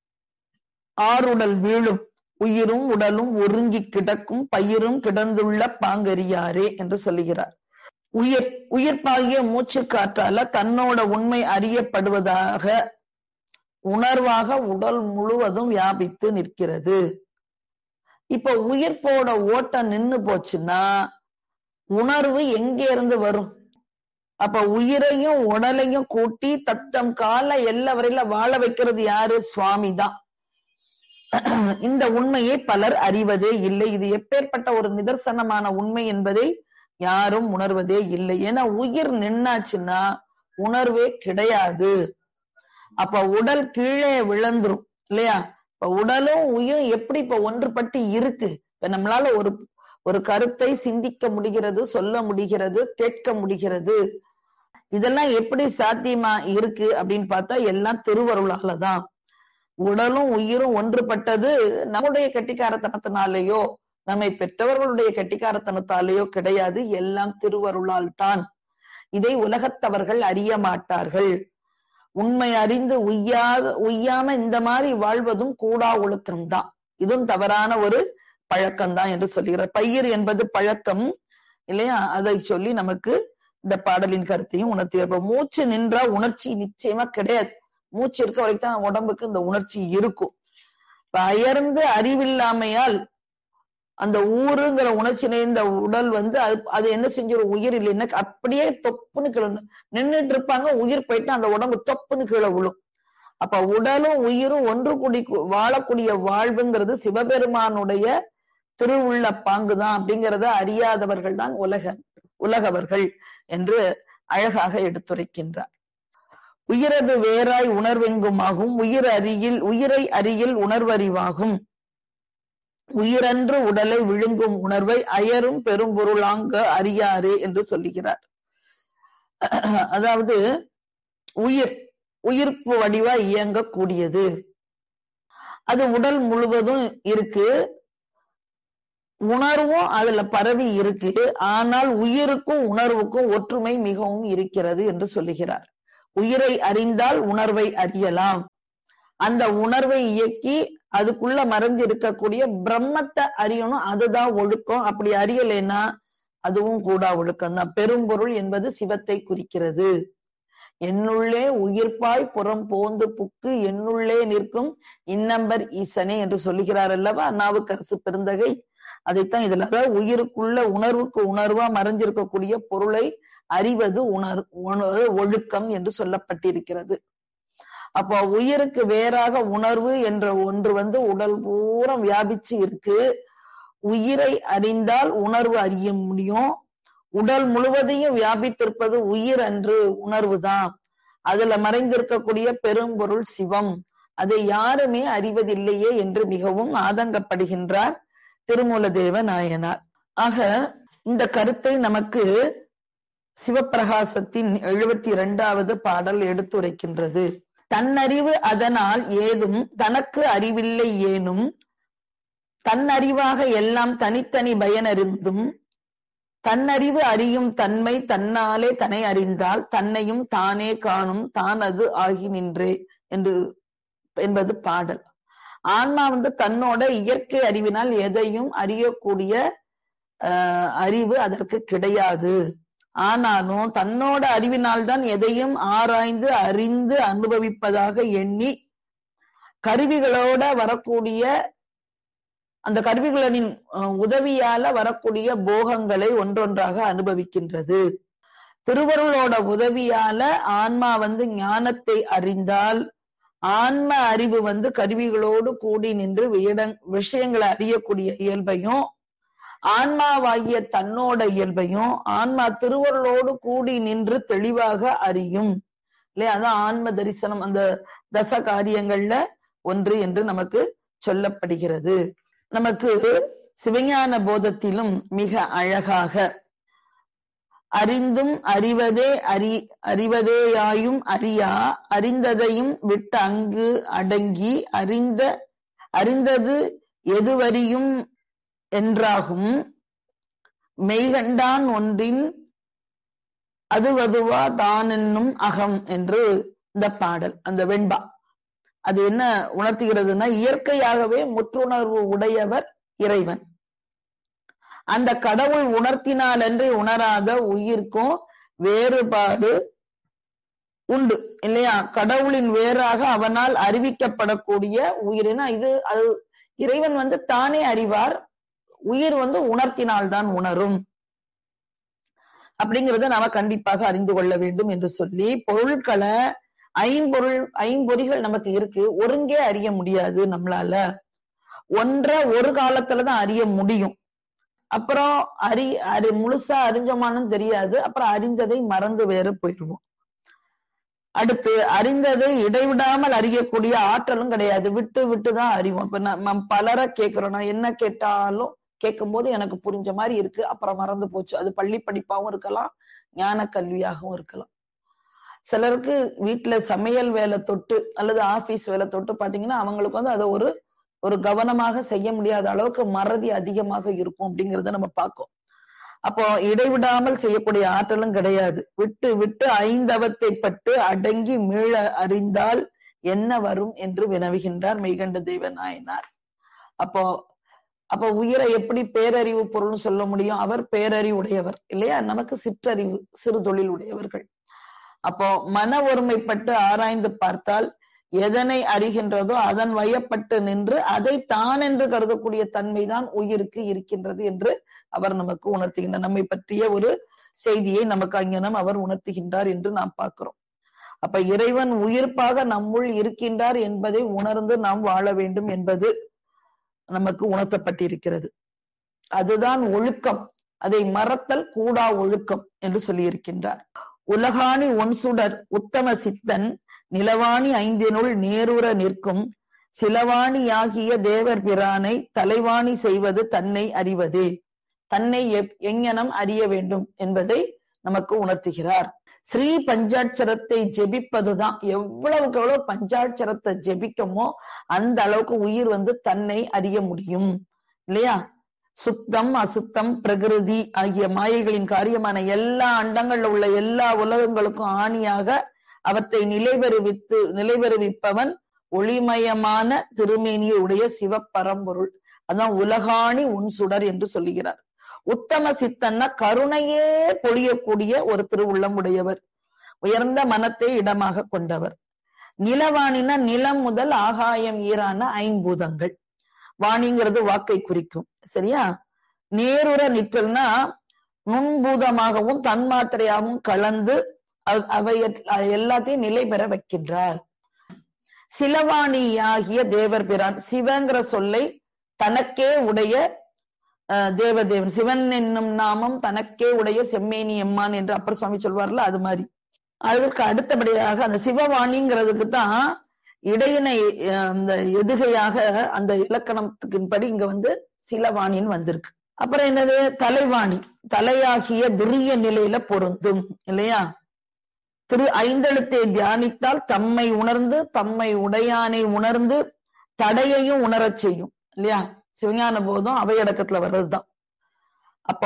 ஆறுடல் வீழும் உயிரும் உடலும் ஒருங்கி கிடக்கும் பயிரும் கிடந்துள்ள பாங்கறியாரே என்று சொல்லுகிறார். உயிர்ப்பாகிய மூச்சு காற்றால தன்னோட உண்மை அறியப்படுவதாக உணர்வாக உடல் முழுவதும் வியாபித்து நிற்கிறது. இப்ப உயிர்ப்போட ஓட்டம் நின்னு போச்சுன்னா உணர்வு எங்கே இருந்து வரும்? அப்ப உயிரையும் உடலையும் கூட்டி தத்தம் கால எல்லா வரையில வாழ வைக்கிறது யாரு? சுவாமி தான். இந்த உண்மையை பலர் அறிவதே இல்லை. இது எப்பேற்பட்ட ஒரு நிதர்சனமான உண்மை என்பதை யாரும் உணர்வதே இல்லை. ஏன்னா உயிர் நின்னாச்சுன்னா உணர்வே கிடையாது. அப்ப உடல் கீழே விழுந்துரும் இல்லையா? இப்ப உடலும் உயிரும் எப்படி இப்ப ஒன்றுபட்டு இருக்கு? இப்ப நம்மளால ஒரு கருத்தை சிந்திக்க முடிகிறது, சொல்ல முடிகிறது, கேட்க முடிகிறது. இதெல்லாம் எப்படி சாத்தியமா இருக்கு அப்படின்னு பார்த்தா எல்லாம் திருவருளாலதான். உடலும் உயிரும் ஒன்றுபட்டது நம்முடைய கெட்டிக்காரத்தனத்தினாலேயோ நம்மை பெற்றவர்களுடைய கெட்டிக்காரத்தனத்தாலேயோ கிடையாது. எல்லாம் திருவருளால் தான். இதை உலகத்தவர்கள் அறிய மாட்டார்கள். உண்மை அறிந்து உய்யாம இந்த மாதிரி வாழ்வதும் கூடா ஒழுக்கம்தான். இதுவும் தவறான ஒரு பழக்கம்தான் என்று சொல்லுகிறார். பயிர் என்பது பழக்கம் இல்லையா? அதை சொல்லி நமக்கு இந்த பாடலின் கருத்தையும் உணர்த்தி. மூச்சு நின்றா உணர்ச்சி நிச்சயமா கிடையாது. மூச்சு இருக்க வரைக்கும் தான் உடம்புக்கு இந்த உணர்ச்சி இருக்கும். இப்ப அயர்ந்து அறிவில்லாமையால் அந்த ஊருங்கிற உணர்ச்சி நிறைந்த உடல் அது என்ன செஞ்சிடும்? உயிர் இல்லைன்னா அப்படியே தொப்புன்னு கீழே நின்றுட்டு இருப்பாங்க. உயிர் போயிட்டு அந்த உடம்பு தொப்புன்னு கீழே விழும். அப்ப உடலும் உயிரும் ஒன்று கூடி வாழக்கூடிய வாழ்வுங்கிறது சிவபெருமானுடைய திருவுள்ள பாங்குதான் அப்படிங்கிறத அறியாதவர்கள் தான் உலகவர்கள் என்று அழகாக எடுத்துரைக்கின்றார். உயிரது வேறாய் உணர்வெங்குமாகும் உயிரை அறியில் உணர்வறிவாகும் உயிரன்று உடலை விழுங்கும் உணர்வை அயரும் பெரும்பொருளாங்க அறியாரே என்று சொல்லுகிறார். அதாவது உயிர் உயிர்ப்பு வடிவா இயங்கக்கூடியது. அது உடல் முழுவதும் இருக்கு, உணர்வும் அதுல பரவி இருக்கு. ஆனால் உயிருக்கும் உணர்வுக்கும் ஒற்றுமை மிகவும் இருக்கிறது என்று சொல்லுகிறார். உயிரை அறிந்தால் உணர்வை அறியலாம். அந்த உணர்வை இயக்கி அதுக்குள்ள மறைஞ்சு இருக்கக்கூடிய பிரம்மத்தை அறியணும். அதுதான் ஒழுக்கம். அப்படி அறியலைன்னா அதுவும் கூட ஒழுக்கம் தான். பெரும்பொருள் என்பது சிவத்தை குறிக்கிறது. என்னுள்ளே உயிர்ப்பாய் புறம் போந்து புக்கு என்னுள்ளே நிற்கும் இன்னம்பர் ஈசனே என்று சொல்லுகிறார் அல்லவா நாவுக்கரசு பெருந்தகை. அதைத்தான் இதுல, அதாவது உயிருக்குள்ள உணர்வுக்கு உணர்வா மறைஞ்சிருக்கக்கூடிய பொருளை அறிவது ஒழுக்கம் என்று சொல்லப்பட்டிருக்கிறது. அப்போ உயிருக்கு வேறாக உணர்வு என்ற ஒன்று உடல் பூரம் வியாபிச்சு இருக்கு. உயிரை அறிந்தால் உணர்வு அறிய முடியும். உடல் முழுவதையும் வியாபித்திருப்பது உயிர் அன்று உணர்வு தான். அதுல மறைந்திருக்கக்கூடிய பெரும்பொருள் சிவம். அதை யாருமே அறிவதில்லையே என்று மிகவும் ஆதங்கப்படுகின்றார் திருமூலதேவ நாயனார். ஆக இந்த கருத்தை நமக்கு சிவப்பிரகாசத்தின் 72வது பாடல் எடுத்துரைக்கின்றது. தன்னறிவு அதனால் ஏதும் தனக்கு அறிவில்லை ஏனும் தன்னறிவாக எல்லாம் தனித்தனி பயனறிந்தும் தன்னறிவு அறியும் தன்மை தன்னாலே தன்னை அறிந்தால் தன்னையும் தானே காணும் தான் அது ஆகி நின்றே என்பது பாடல். ஆன்மா தன்னோட இயற்கை அறிவினால் எதையும் அறியக்கூடிய அறிவு அதற்கு கிடையாது. ஆனாலும் தன்னோட அறிவினால்தான் எதையும் ஆராய்ந்து அறிந்து அனுபவிப்பதாக எண்ணி கருவிகளோட வரக்கூடிய அந்த கருவிகளின் உதவியால வரக்கூடிய போகங்களை ஒன்றொன்றாக அனுபவிக்கின்றது. திருவருளோட உதவியால ஆன்மா ஞானத்தை அறிந்தால் ஆன்ம அறிவு கருவிகளோடு கூடி நின்று விஷயங்களை அறியக்கூடிய இயல்பையும் ஆன்மாவாகிய தன்னோட இயல்பையும் ஆன்மா திருவருளோடு கூடி நின்று தெளிவாக அறியும் இல்லையா. அதான் ஆன்ம தரிசனம் அந்த தச காரியங்கள்ல ஒன்று என்று நமக்கு சொல்லப்படுகிறது. நமக்கு சிவஞான போதத்திலும் மிக அழகாக அறிந்தும் அறிவதேயாயும் அறியா அறிந்ததையும் விட்டு அங்கு அடங்கி அறிந்தது எதுவரியும் என்றாகும் மெய்கண்டான் ஒன்றின் அதுவதுவா தானென்னும் அகம் என்று இந்த பாடல் அந்த வெண்பா அது என்ன உணர்த்துகிறதுனா, இயற்கையாகவே முற்றுணர்வு உடையவர் இறைவன். அந்த கடவுள் உணர்த்தினால் என்று உணராத உயிர்க்கும் வேறுபாடு உண்டு இல்லையா. கடவுளின் வேறாக அவனால் அறிவிக்கப்படக்கூடிய உயிரினா அது இறைவன் தானே அறிவார், உயிர் உணர்த்தினால்தான் உணரும் அப்படிங்கிறத நாம கண்டிப்பாக அறிந்து கொள்ள வேண்டும் என்று சொல்லி, பொருட்களை ஐம்பொறிகள் நமக்கு இருக்கு, ஒருங்கே அறிய முடியாது. நம்மளால ஒரு காலத்துலதான் அறிய முடியும். அப்புறம் முழுசா அறிஞ்சோமானும் தெரியாது. அப்புறம் அறிந்ததை மறந்து வேற போயிடுவோம். அடுத்து அறிந்ததை இடைவிடாமல் அறியக்கூடிய ஆற்றலும் கிடையாது, விட்டு விட்டுதான் அறிவோம். இப்ப நம்ம பலரை கேட்கிறோம், நான் என்ன கேட்டாலும் கேட்கும் போது எனக்கு புரிஞ்ச மாதிரி இருக்கு, அப்புறம் மறந்து போச்சு. அது பள்ளி படிப்பாகவும் இருக்கலாம், ஞான கல்வியாகவும் இருக்கலாம். சிலருக்கு வீட்டுல சமையல் வேலை தொட்டு அல்லது ஆபீஸ் வேலை தொட்டு பாத்தீங்கன்னா அவங்களுக்கு அதை ஒரு கவனமாக செய்ய முடியாத அளவுக்கு மறதி அதிகமாக இருக்கும் அப்படிங்கிறத நம்ம பார்க்கோம். அப்போ இடைவிடாமல் செய்யக்கூடிய ஆற்றலும் கிடையாது. விட்டு விட்டு ஐந்தவத்தை பட்டு அடங்கி மீள அறிந்தால் என்ன வரும் என்று வினவுகின்றார் மெய்கண்ட தெய்வ நாயனார். அப்போ உயிரை எப்படி பேரறிவு பொருள்னு சொல்ல முடியும்? அவர் பேரறிவுடையவர் இல்லையா, நமக்கு சிற்றறிவு சிறு தொழில் உடையவர்கள். அப்போ மன ஒருமைப்பட்டு ஆராய்ந்து பார்த்தால் எதனை அறிகின்றதோ அதன் வயப்பட்டு நின்று அதை தான் என்று கருதக்கூடிய தன்மைதான் உயிருக்கு இருக்கின்றது என்று அவர் நமக்கு உணர்த்துகின்றார். நம்மை பற்றிய ஒரு செய்தியை நமக்கு அங்ஙனம் அவர் உணர்த்துகின்றார் என்று நாம் பார்க்கிறோம். அப்ப இறைவன் உயிர்ப்பாக நம்முள் இருக்கின்றார் என்பதை உணர்ந்து நாம் வாழ வேண்டும் என்பது நமக்கு உணர்த்தப்பட்டிருக்கிறது. அதுதான் ஒழுக்கம். அதை மறத்தல் கூடா ஒழுக்கம் என்று சொல்லியிருக்கின்றார். உலகாணி ஒன்சுடர் உத்தம சித்தன் நிலவாணி ஐந்தினுள் நேருற நிற்கும் சிலவாணியாகிய தேவர் பிரானை தலைவாணி செய்வது தன்னை அறிவதே. தன்னை எங்ஙனம் அறிய வேண்டும் என்பதை நமக்கு உணர்த்துகிறார். ஸ்ரீ பஞ்சாட்சரத்தை ஜெபிப்பதுதான். எவ்வளவுக்கு எவ்வளவு பஞ்சாட்சரத்தை ஜெபிக்கமோ அந்த அளவுக்கு உயிர் தன்னை அறிய முடியும் இல்லையா? சுத்தம் அசுத்தம் பிரகிருதி ஆகிய மாயைகளின் காரியமான எல்லா அண்டங்கள்ல உள்ள எல்லா உலகங்களுக்கும் ஆணியாக அவற்றை நிலைபெறுவிப்பவன் ஒளிமயமான திருமேனியை உடைய சிவப்பரம்பொருள். அதான் உலகாணி உன் சுடர் என்று சொல்லுகிறார். உத்தம சித்தன்னா கருணையே பொழியக்கூடிய ஒரு திருவுள்ளம் உடையவர், உயர்ந்த மனத்தை இடமாக கொண்டவர். நிலவாணினா நிலம் முதல் ஆகாயம் ஈரான ஐம்பூதங்கள். வாணிங்கிறது வாக்கை குறிக்கும், சரியா? நேருற நிற்றல்னா நுண்பூதமாகவும் தன்மாத்திரையாகவும் கலந்து அவை எல்லாத்தையும் நிலை பெற வைக்கின்றார். சிலவாணியாகிய தேவர் பிரான், சிவங்கிற சொல்லை தனக்கே உடைய தேவதேவன், சிவன் என்னும் நாமம் தனக்கே உடைய செம்மேனி எம்மான் என்று அப்பர் சுவாமி சொல்வார்ல, அது மாதிரி. அதற்கு அடுத்தபடியாக அந்த சிவவாணிங்கிறதுக்கு தான் இடையினை அந்த எதுகையாக அந்த இலக்கணத்துக்கின்படி இங்க சிலவாணின்னு வந்திருக்கு. அப்புறம் என்னது? தலைவாணி, தலையாகிய துரிய நிலையில பொருந்தும் இல்லையா? திரு ஐந்தெழுத்தை தியானித்தால் தம்மை உணர்ந்து தம்மை உடையானை உணர்ந்து தடையையும் உணரச் செய்யும் இல்லையா? சிவஞான போதும் அவையடக்கத்துல வர்றதுதான். அப்போ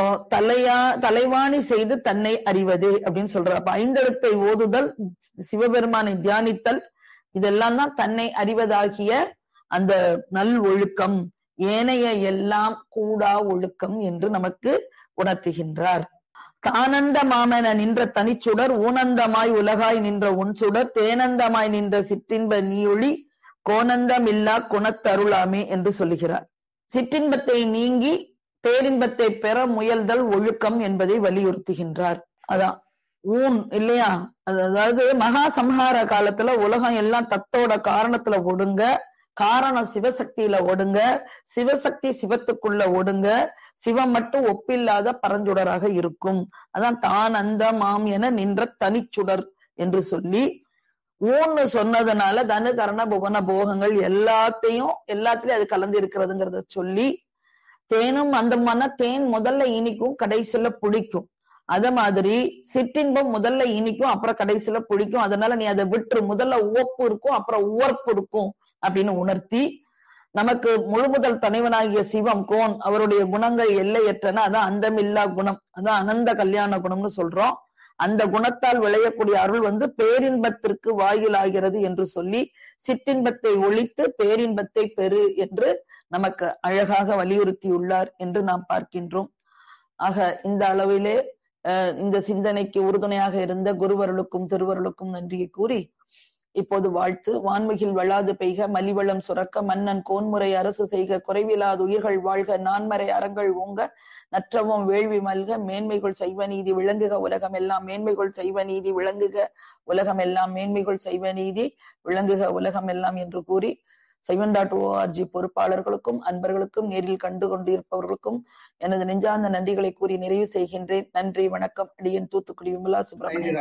தலைவாணி செய்து தன்னை அறிவது அப்படின்னு சொல்ற. அப்ப ஐந்தெழுத்தை ஓதுதல், சிவபெருமானை தியானித்தல், இதெல்லாம் தான் தன்னை அறிவதாகிய அந்த நல் ஒழுக்கம். ஏனைய எல்லாம் கூடா ஒழுக்கம் என்று நமக்கு உணர்த்துகின்றார். தானந்த மாமன நின்ற தனிச்சுடர், ஊனந்தமாய் உலகாய் நின்ற உன் சுடர், தேனந்தமாய் நின்ற சிற்றின்ப நீயொளி, கோனந்தம் இல்லா குணத்தருளாமே என்று சொல்லுகிறார். சிற்றின்பத்தை நீங்கி பேரின்பத்தை பெற முயல்தல் ஒழுக்கம் என்பதை வலியுறுத்துகின்றார். அதான் ஊன் இல்லையா? அதாவது மகா சம்ஹார காலத்துல உலகம் எல்லாம் தத்தோட காரணத்துல ஒடுங்க, காரணம் சிவசக்தியில ஒடுங்க, சிவசக்தி சிவத்துக்குள்ள ஒடுங்க, சிவம் மட்டும் ஒப்பில்லாத பரஞ்சுடராக இருக்கும். அதான் தான் அந்த மாம் என நின்ற தனிச்சுடர் என்று சொல்லி ஊன்னு சொன்னதுனால தனு கரண புவன போகங்கள் எல்லாத்திலயும் அது கலந்து இருக்கிறதுங்கிறத சொல்லி, தேனும் அந்தமான தேன் முதல்ல இனிக்கும் கடைசியில புளிக்கும். அத மாதிரி சிற்றின்பம் முதல்ல இனிக்கும் அப்புறம் கடைசியில புளிக்கும். அதனால நீ அதை விட்டு முதல்ல உவப்பு இருக்கும் அப்புறம் உவர்ப்பு இருக்கும் அப்படின்னு உணர்த்தி, நமக்கு முழுமுதல் தலைவனாகிய சிவம் கோன், அவருடைய குணங்கள் எல்லையற்றன. அதான் அந்தமில்லா குணம், அதான் அனந்த கல்யாண குணம்னு சொல்றோம். அந்த குணத்தால் விளையக்கூடிய அருள் பேரின்பத்திற்கு வாயிலாகிறது என்று சொல்லி சிற்றின்பத்தை ஒழித்து பேரின்பத்தை பெறு என்று நமக்கு அழகாக வலியுறுத்தியுள்ளார் என்று நாம் பார்க்கின்றோம். ஆக இந்த அளவிலே இந்த சிந்தனைக்கு உறுதுணையாக இருந்த குருவருளுக்கும் திருவருளுக்கும் நன்றியை கூறி இப்போது வாழ்த்து. வான்மிகில் வளாது பெய்க, மலிவளம் சுரக்க, மன்னன் கோன்முறை அரசு செய்க, குறைவிலாது உயிர்கள் வாழ்க, நான்மறை அறங்கள் ஓங்க, நற்றவும் வேள்வி மல்க, மேன்மைகள் சைவ நீதி விளங்குக உலகம் எல்லாம், மேன்மைகள் சைவ நீதி விளங்குக உலகம் எல்லாம், மேன்மைகள் சைவ நீதி விளங்குக உலகம் எல்லாம் என்று கூறி சைவன்.org பொறுப்பாளர்களுக்கும் அன்பர்களுக்கும் நேரில் கண்டு கொண்டிருப்பவர்களுக்கும் எனது நெஞ்சார்ந்த நன்றிகளை கூறி நிறைவு செய்கின்றேன். நன்றி, வணக்கம். அடியன் தூத்துக்குடி விமலா சுப்பிரமணியன்.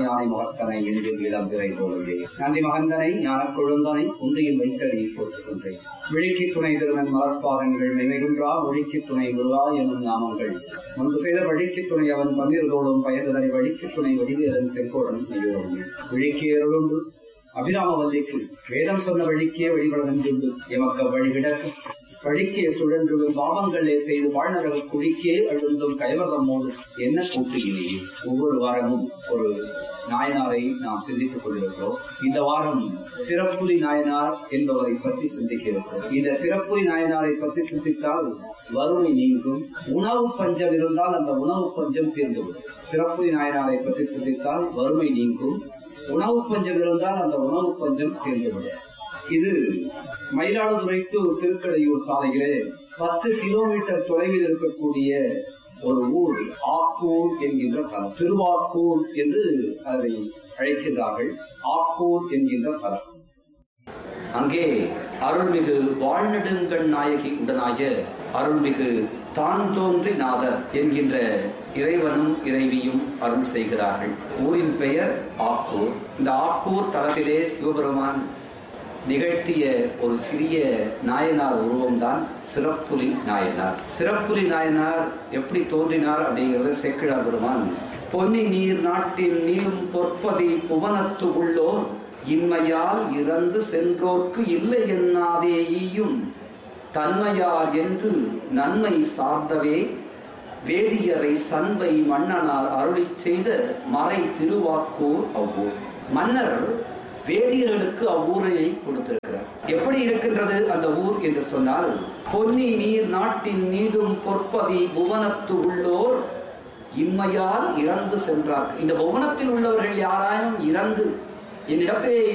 நன்றி மகந்தனை ஞான கொழுந்தனை உந்தையில் வைத்தடி போற்றுகின்றேன். விழிக்கு துணை திருவன் மலர்பாதங்கள் நினைவுன்றா ஒழிக்கு துணை குருவா என்னும் நாமங்கள் முன்பு செய்த வழிக்கு துணை அவன் பன்னீர்களோடும் பயந்ததனை வழிக்கு துணை வடிவேலன் செங்கோடன் நெய்யோடும் விழிக்கு ஏறுண்டு அபிராமவல்லிக்கு வேதம் சொன்ன வழிக்கே வழிபடவென்றுண்டு எமக்க வழிவிடக்க வழிக்கே சுழன்று பாவங்களே செய்து வாழ்நரக குழிக்கே அழுந்தும் கைவரமோடு என்ன கூட்டுகிறீர்கள். ஒவ்வொரு வாரமும் ஒரு நாயனாரை நாம் சிந்தித்துக் கொண்டிருக்கிறோம். இந்த வாரம் சிறப்புலி நாயனார் என்பவரை பற்றி சிந்திக்க இருக்கிறோம். இந்த சிறப்புலி நாயனாரை பற்றி சிந்தித்தால் வறுமை நீங்கும், உணவு பஞ்சம் இருந்தால் அந்த உணவு பஞ்சம் தீர்ந்துவிடும். சிறப்புலி நாயனாரை பற்றி சிந்தித்தால் வறுமை நீங்கும், உணவு பஞ்சம் இருந்தால் அந்த உணவு பஞ்சம் தீர்ந்துவிடும். இது மயிலாடுதுறை டு திருக்கடையூர் சாலையிலே 10 கிலோமீட்டர் தொலைவில் இருக்கக்கூடிய ஒரு ஊர் ஆக்கூர் என்கின்ற தலம். திருவாக்கூர் என்று அதை அழைக்கிறார்கள். ஆக்கூர் என்கின்ற தலம். அங்கே அருள்மிகு வாழ்நெடுங்கண் நாயகி உடனாய அருள்மிகு தான் தோன்றி நாதர் என்கின்ற இறைவனும் இறைவியும் அருள் செய்கிறார்கள். ஊரின் பெயர் ஆக்கூர். இந்த ஆக்கூர் தலத்திலே சிவபெருமான் நிகழ்த்திய ஒரு சிறிய நாயனார் உருவம்தான் சிறப்புலி நாயனார். சிறப்புலி நாயனார் எப்படி தோன்றினார் அப்படிங்கிறத சேக்கிழார் பெருமான் பொன்னி நீர் நாட்டின் நீரும் பொற்பதி புவனத்து உள்ளோர் இன்மையால் இறந்து சென்றோர்க்கு இல்லை என்னாதே ஈயும் தன்மையார் என்று நன்மை சார்ந்தவே வேதியரை சண்பை மன்னனார் அருளி செய்த மறை திருவாக்கூர் அவ்வூர். மன்னர் வேதியர்களுக்கு அவ்வூரை கொடுத்திருக்கிறார். எப்படி இருக்கின்றது அந்த ஊர் என்று சொன்னால், பொன்னி நீர் நாட்டின் நீடும் பொற்பதி புவனத்து உள்ளோர் இன்மையால் இறந்து சென்றார். இந்த புவனத்தில் உள்ளவர்கள் யாராயும் இறந்து என்னிடத்தை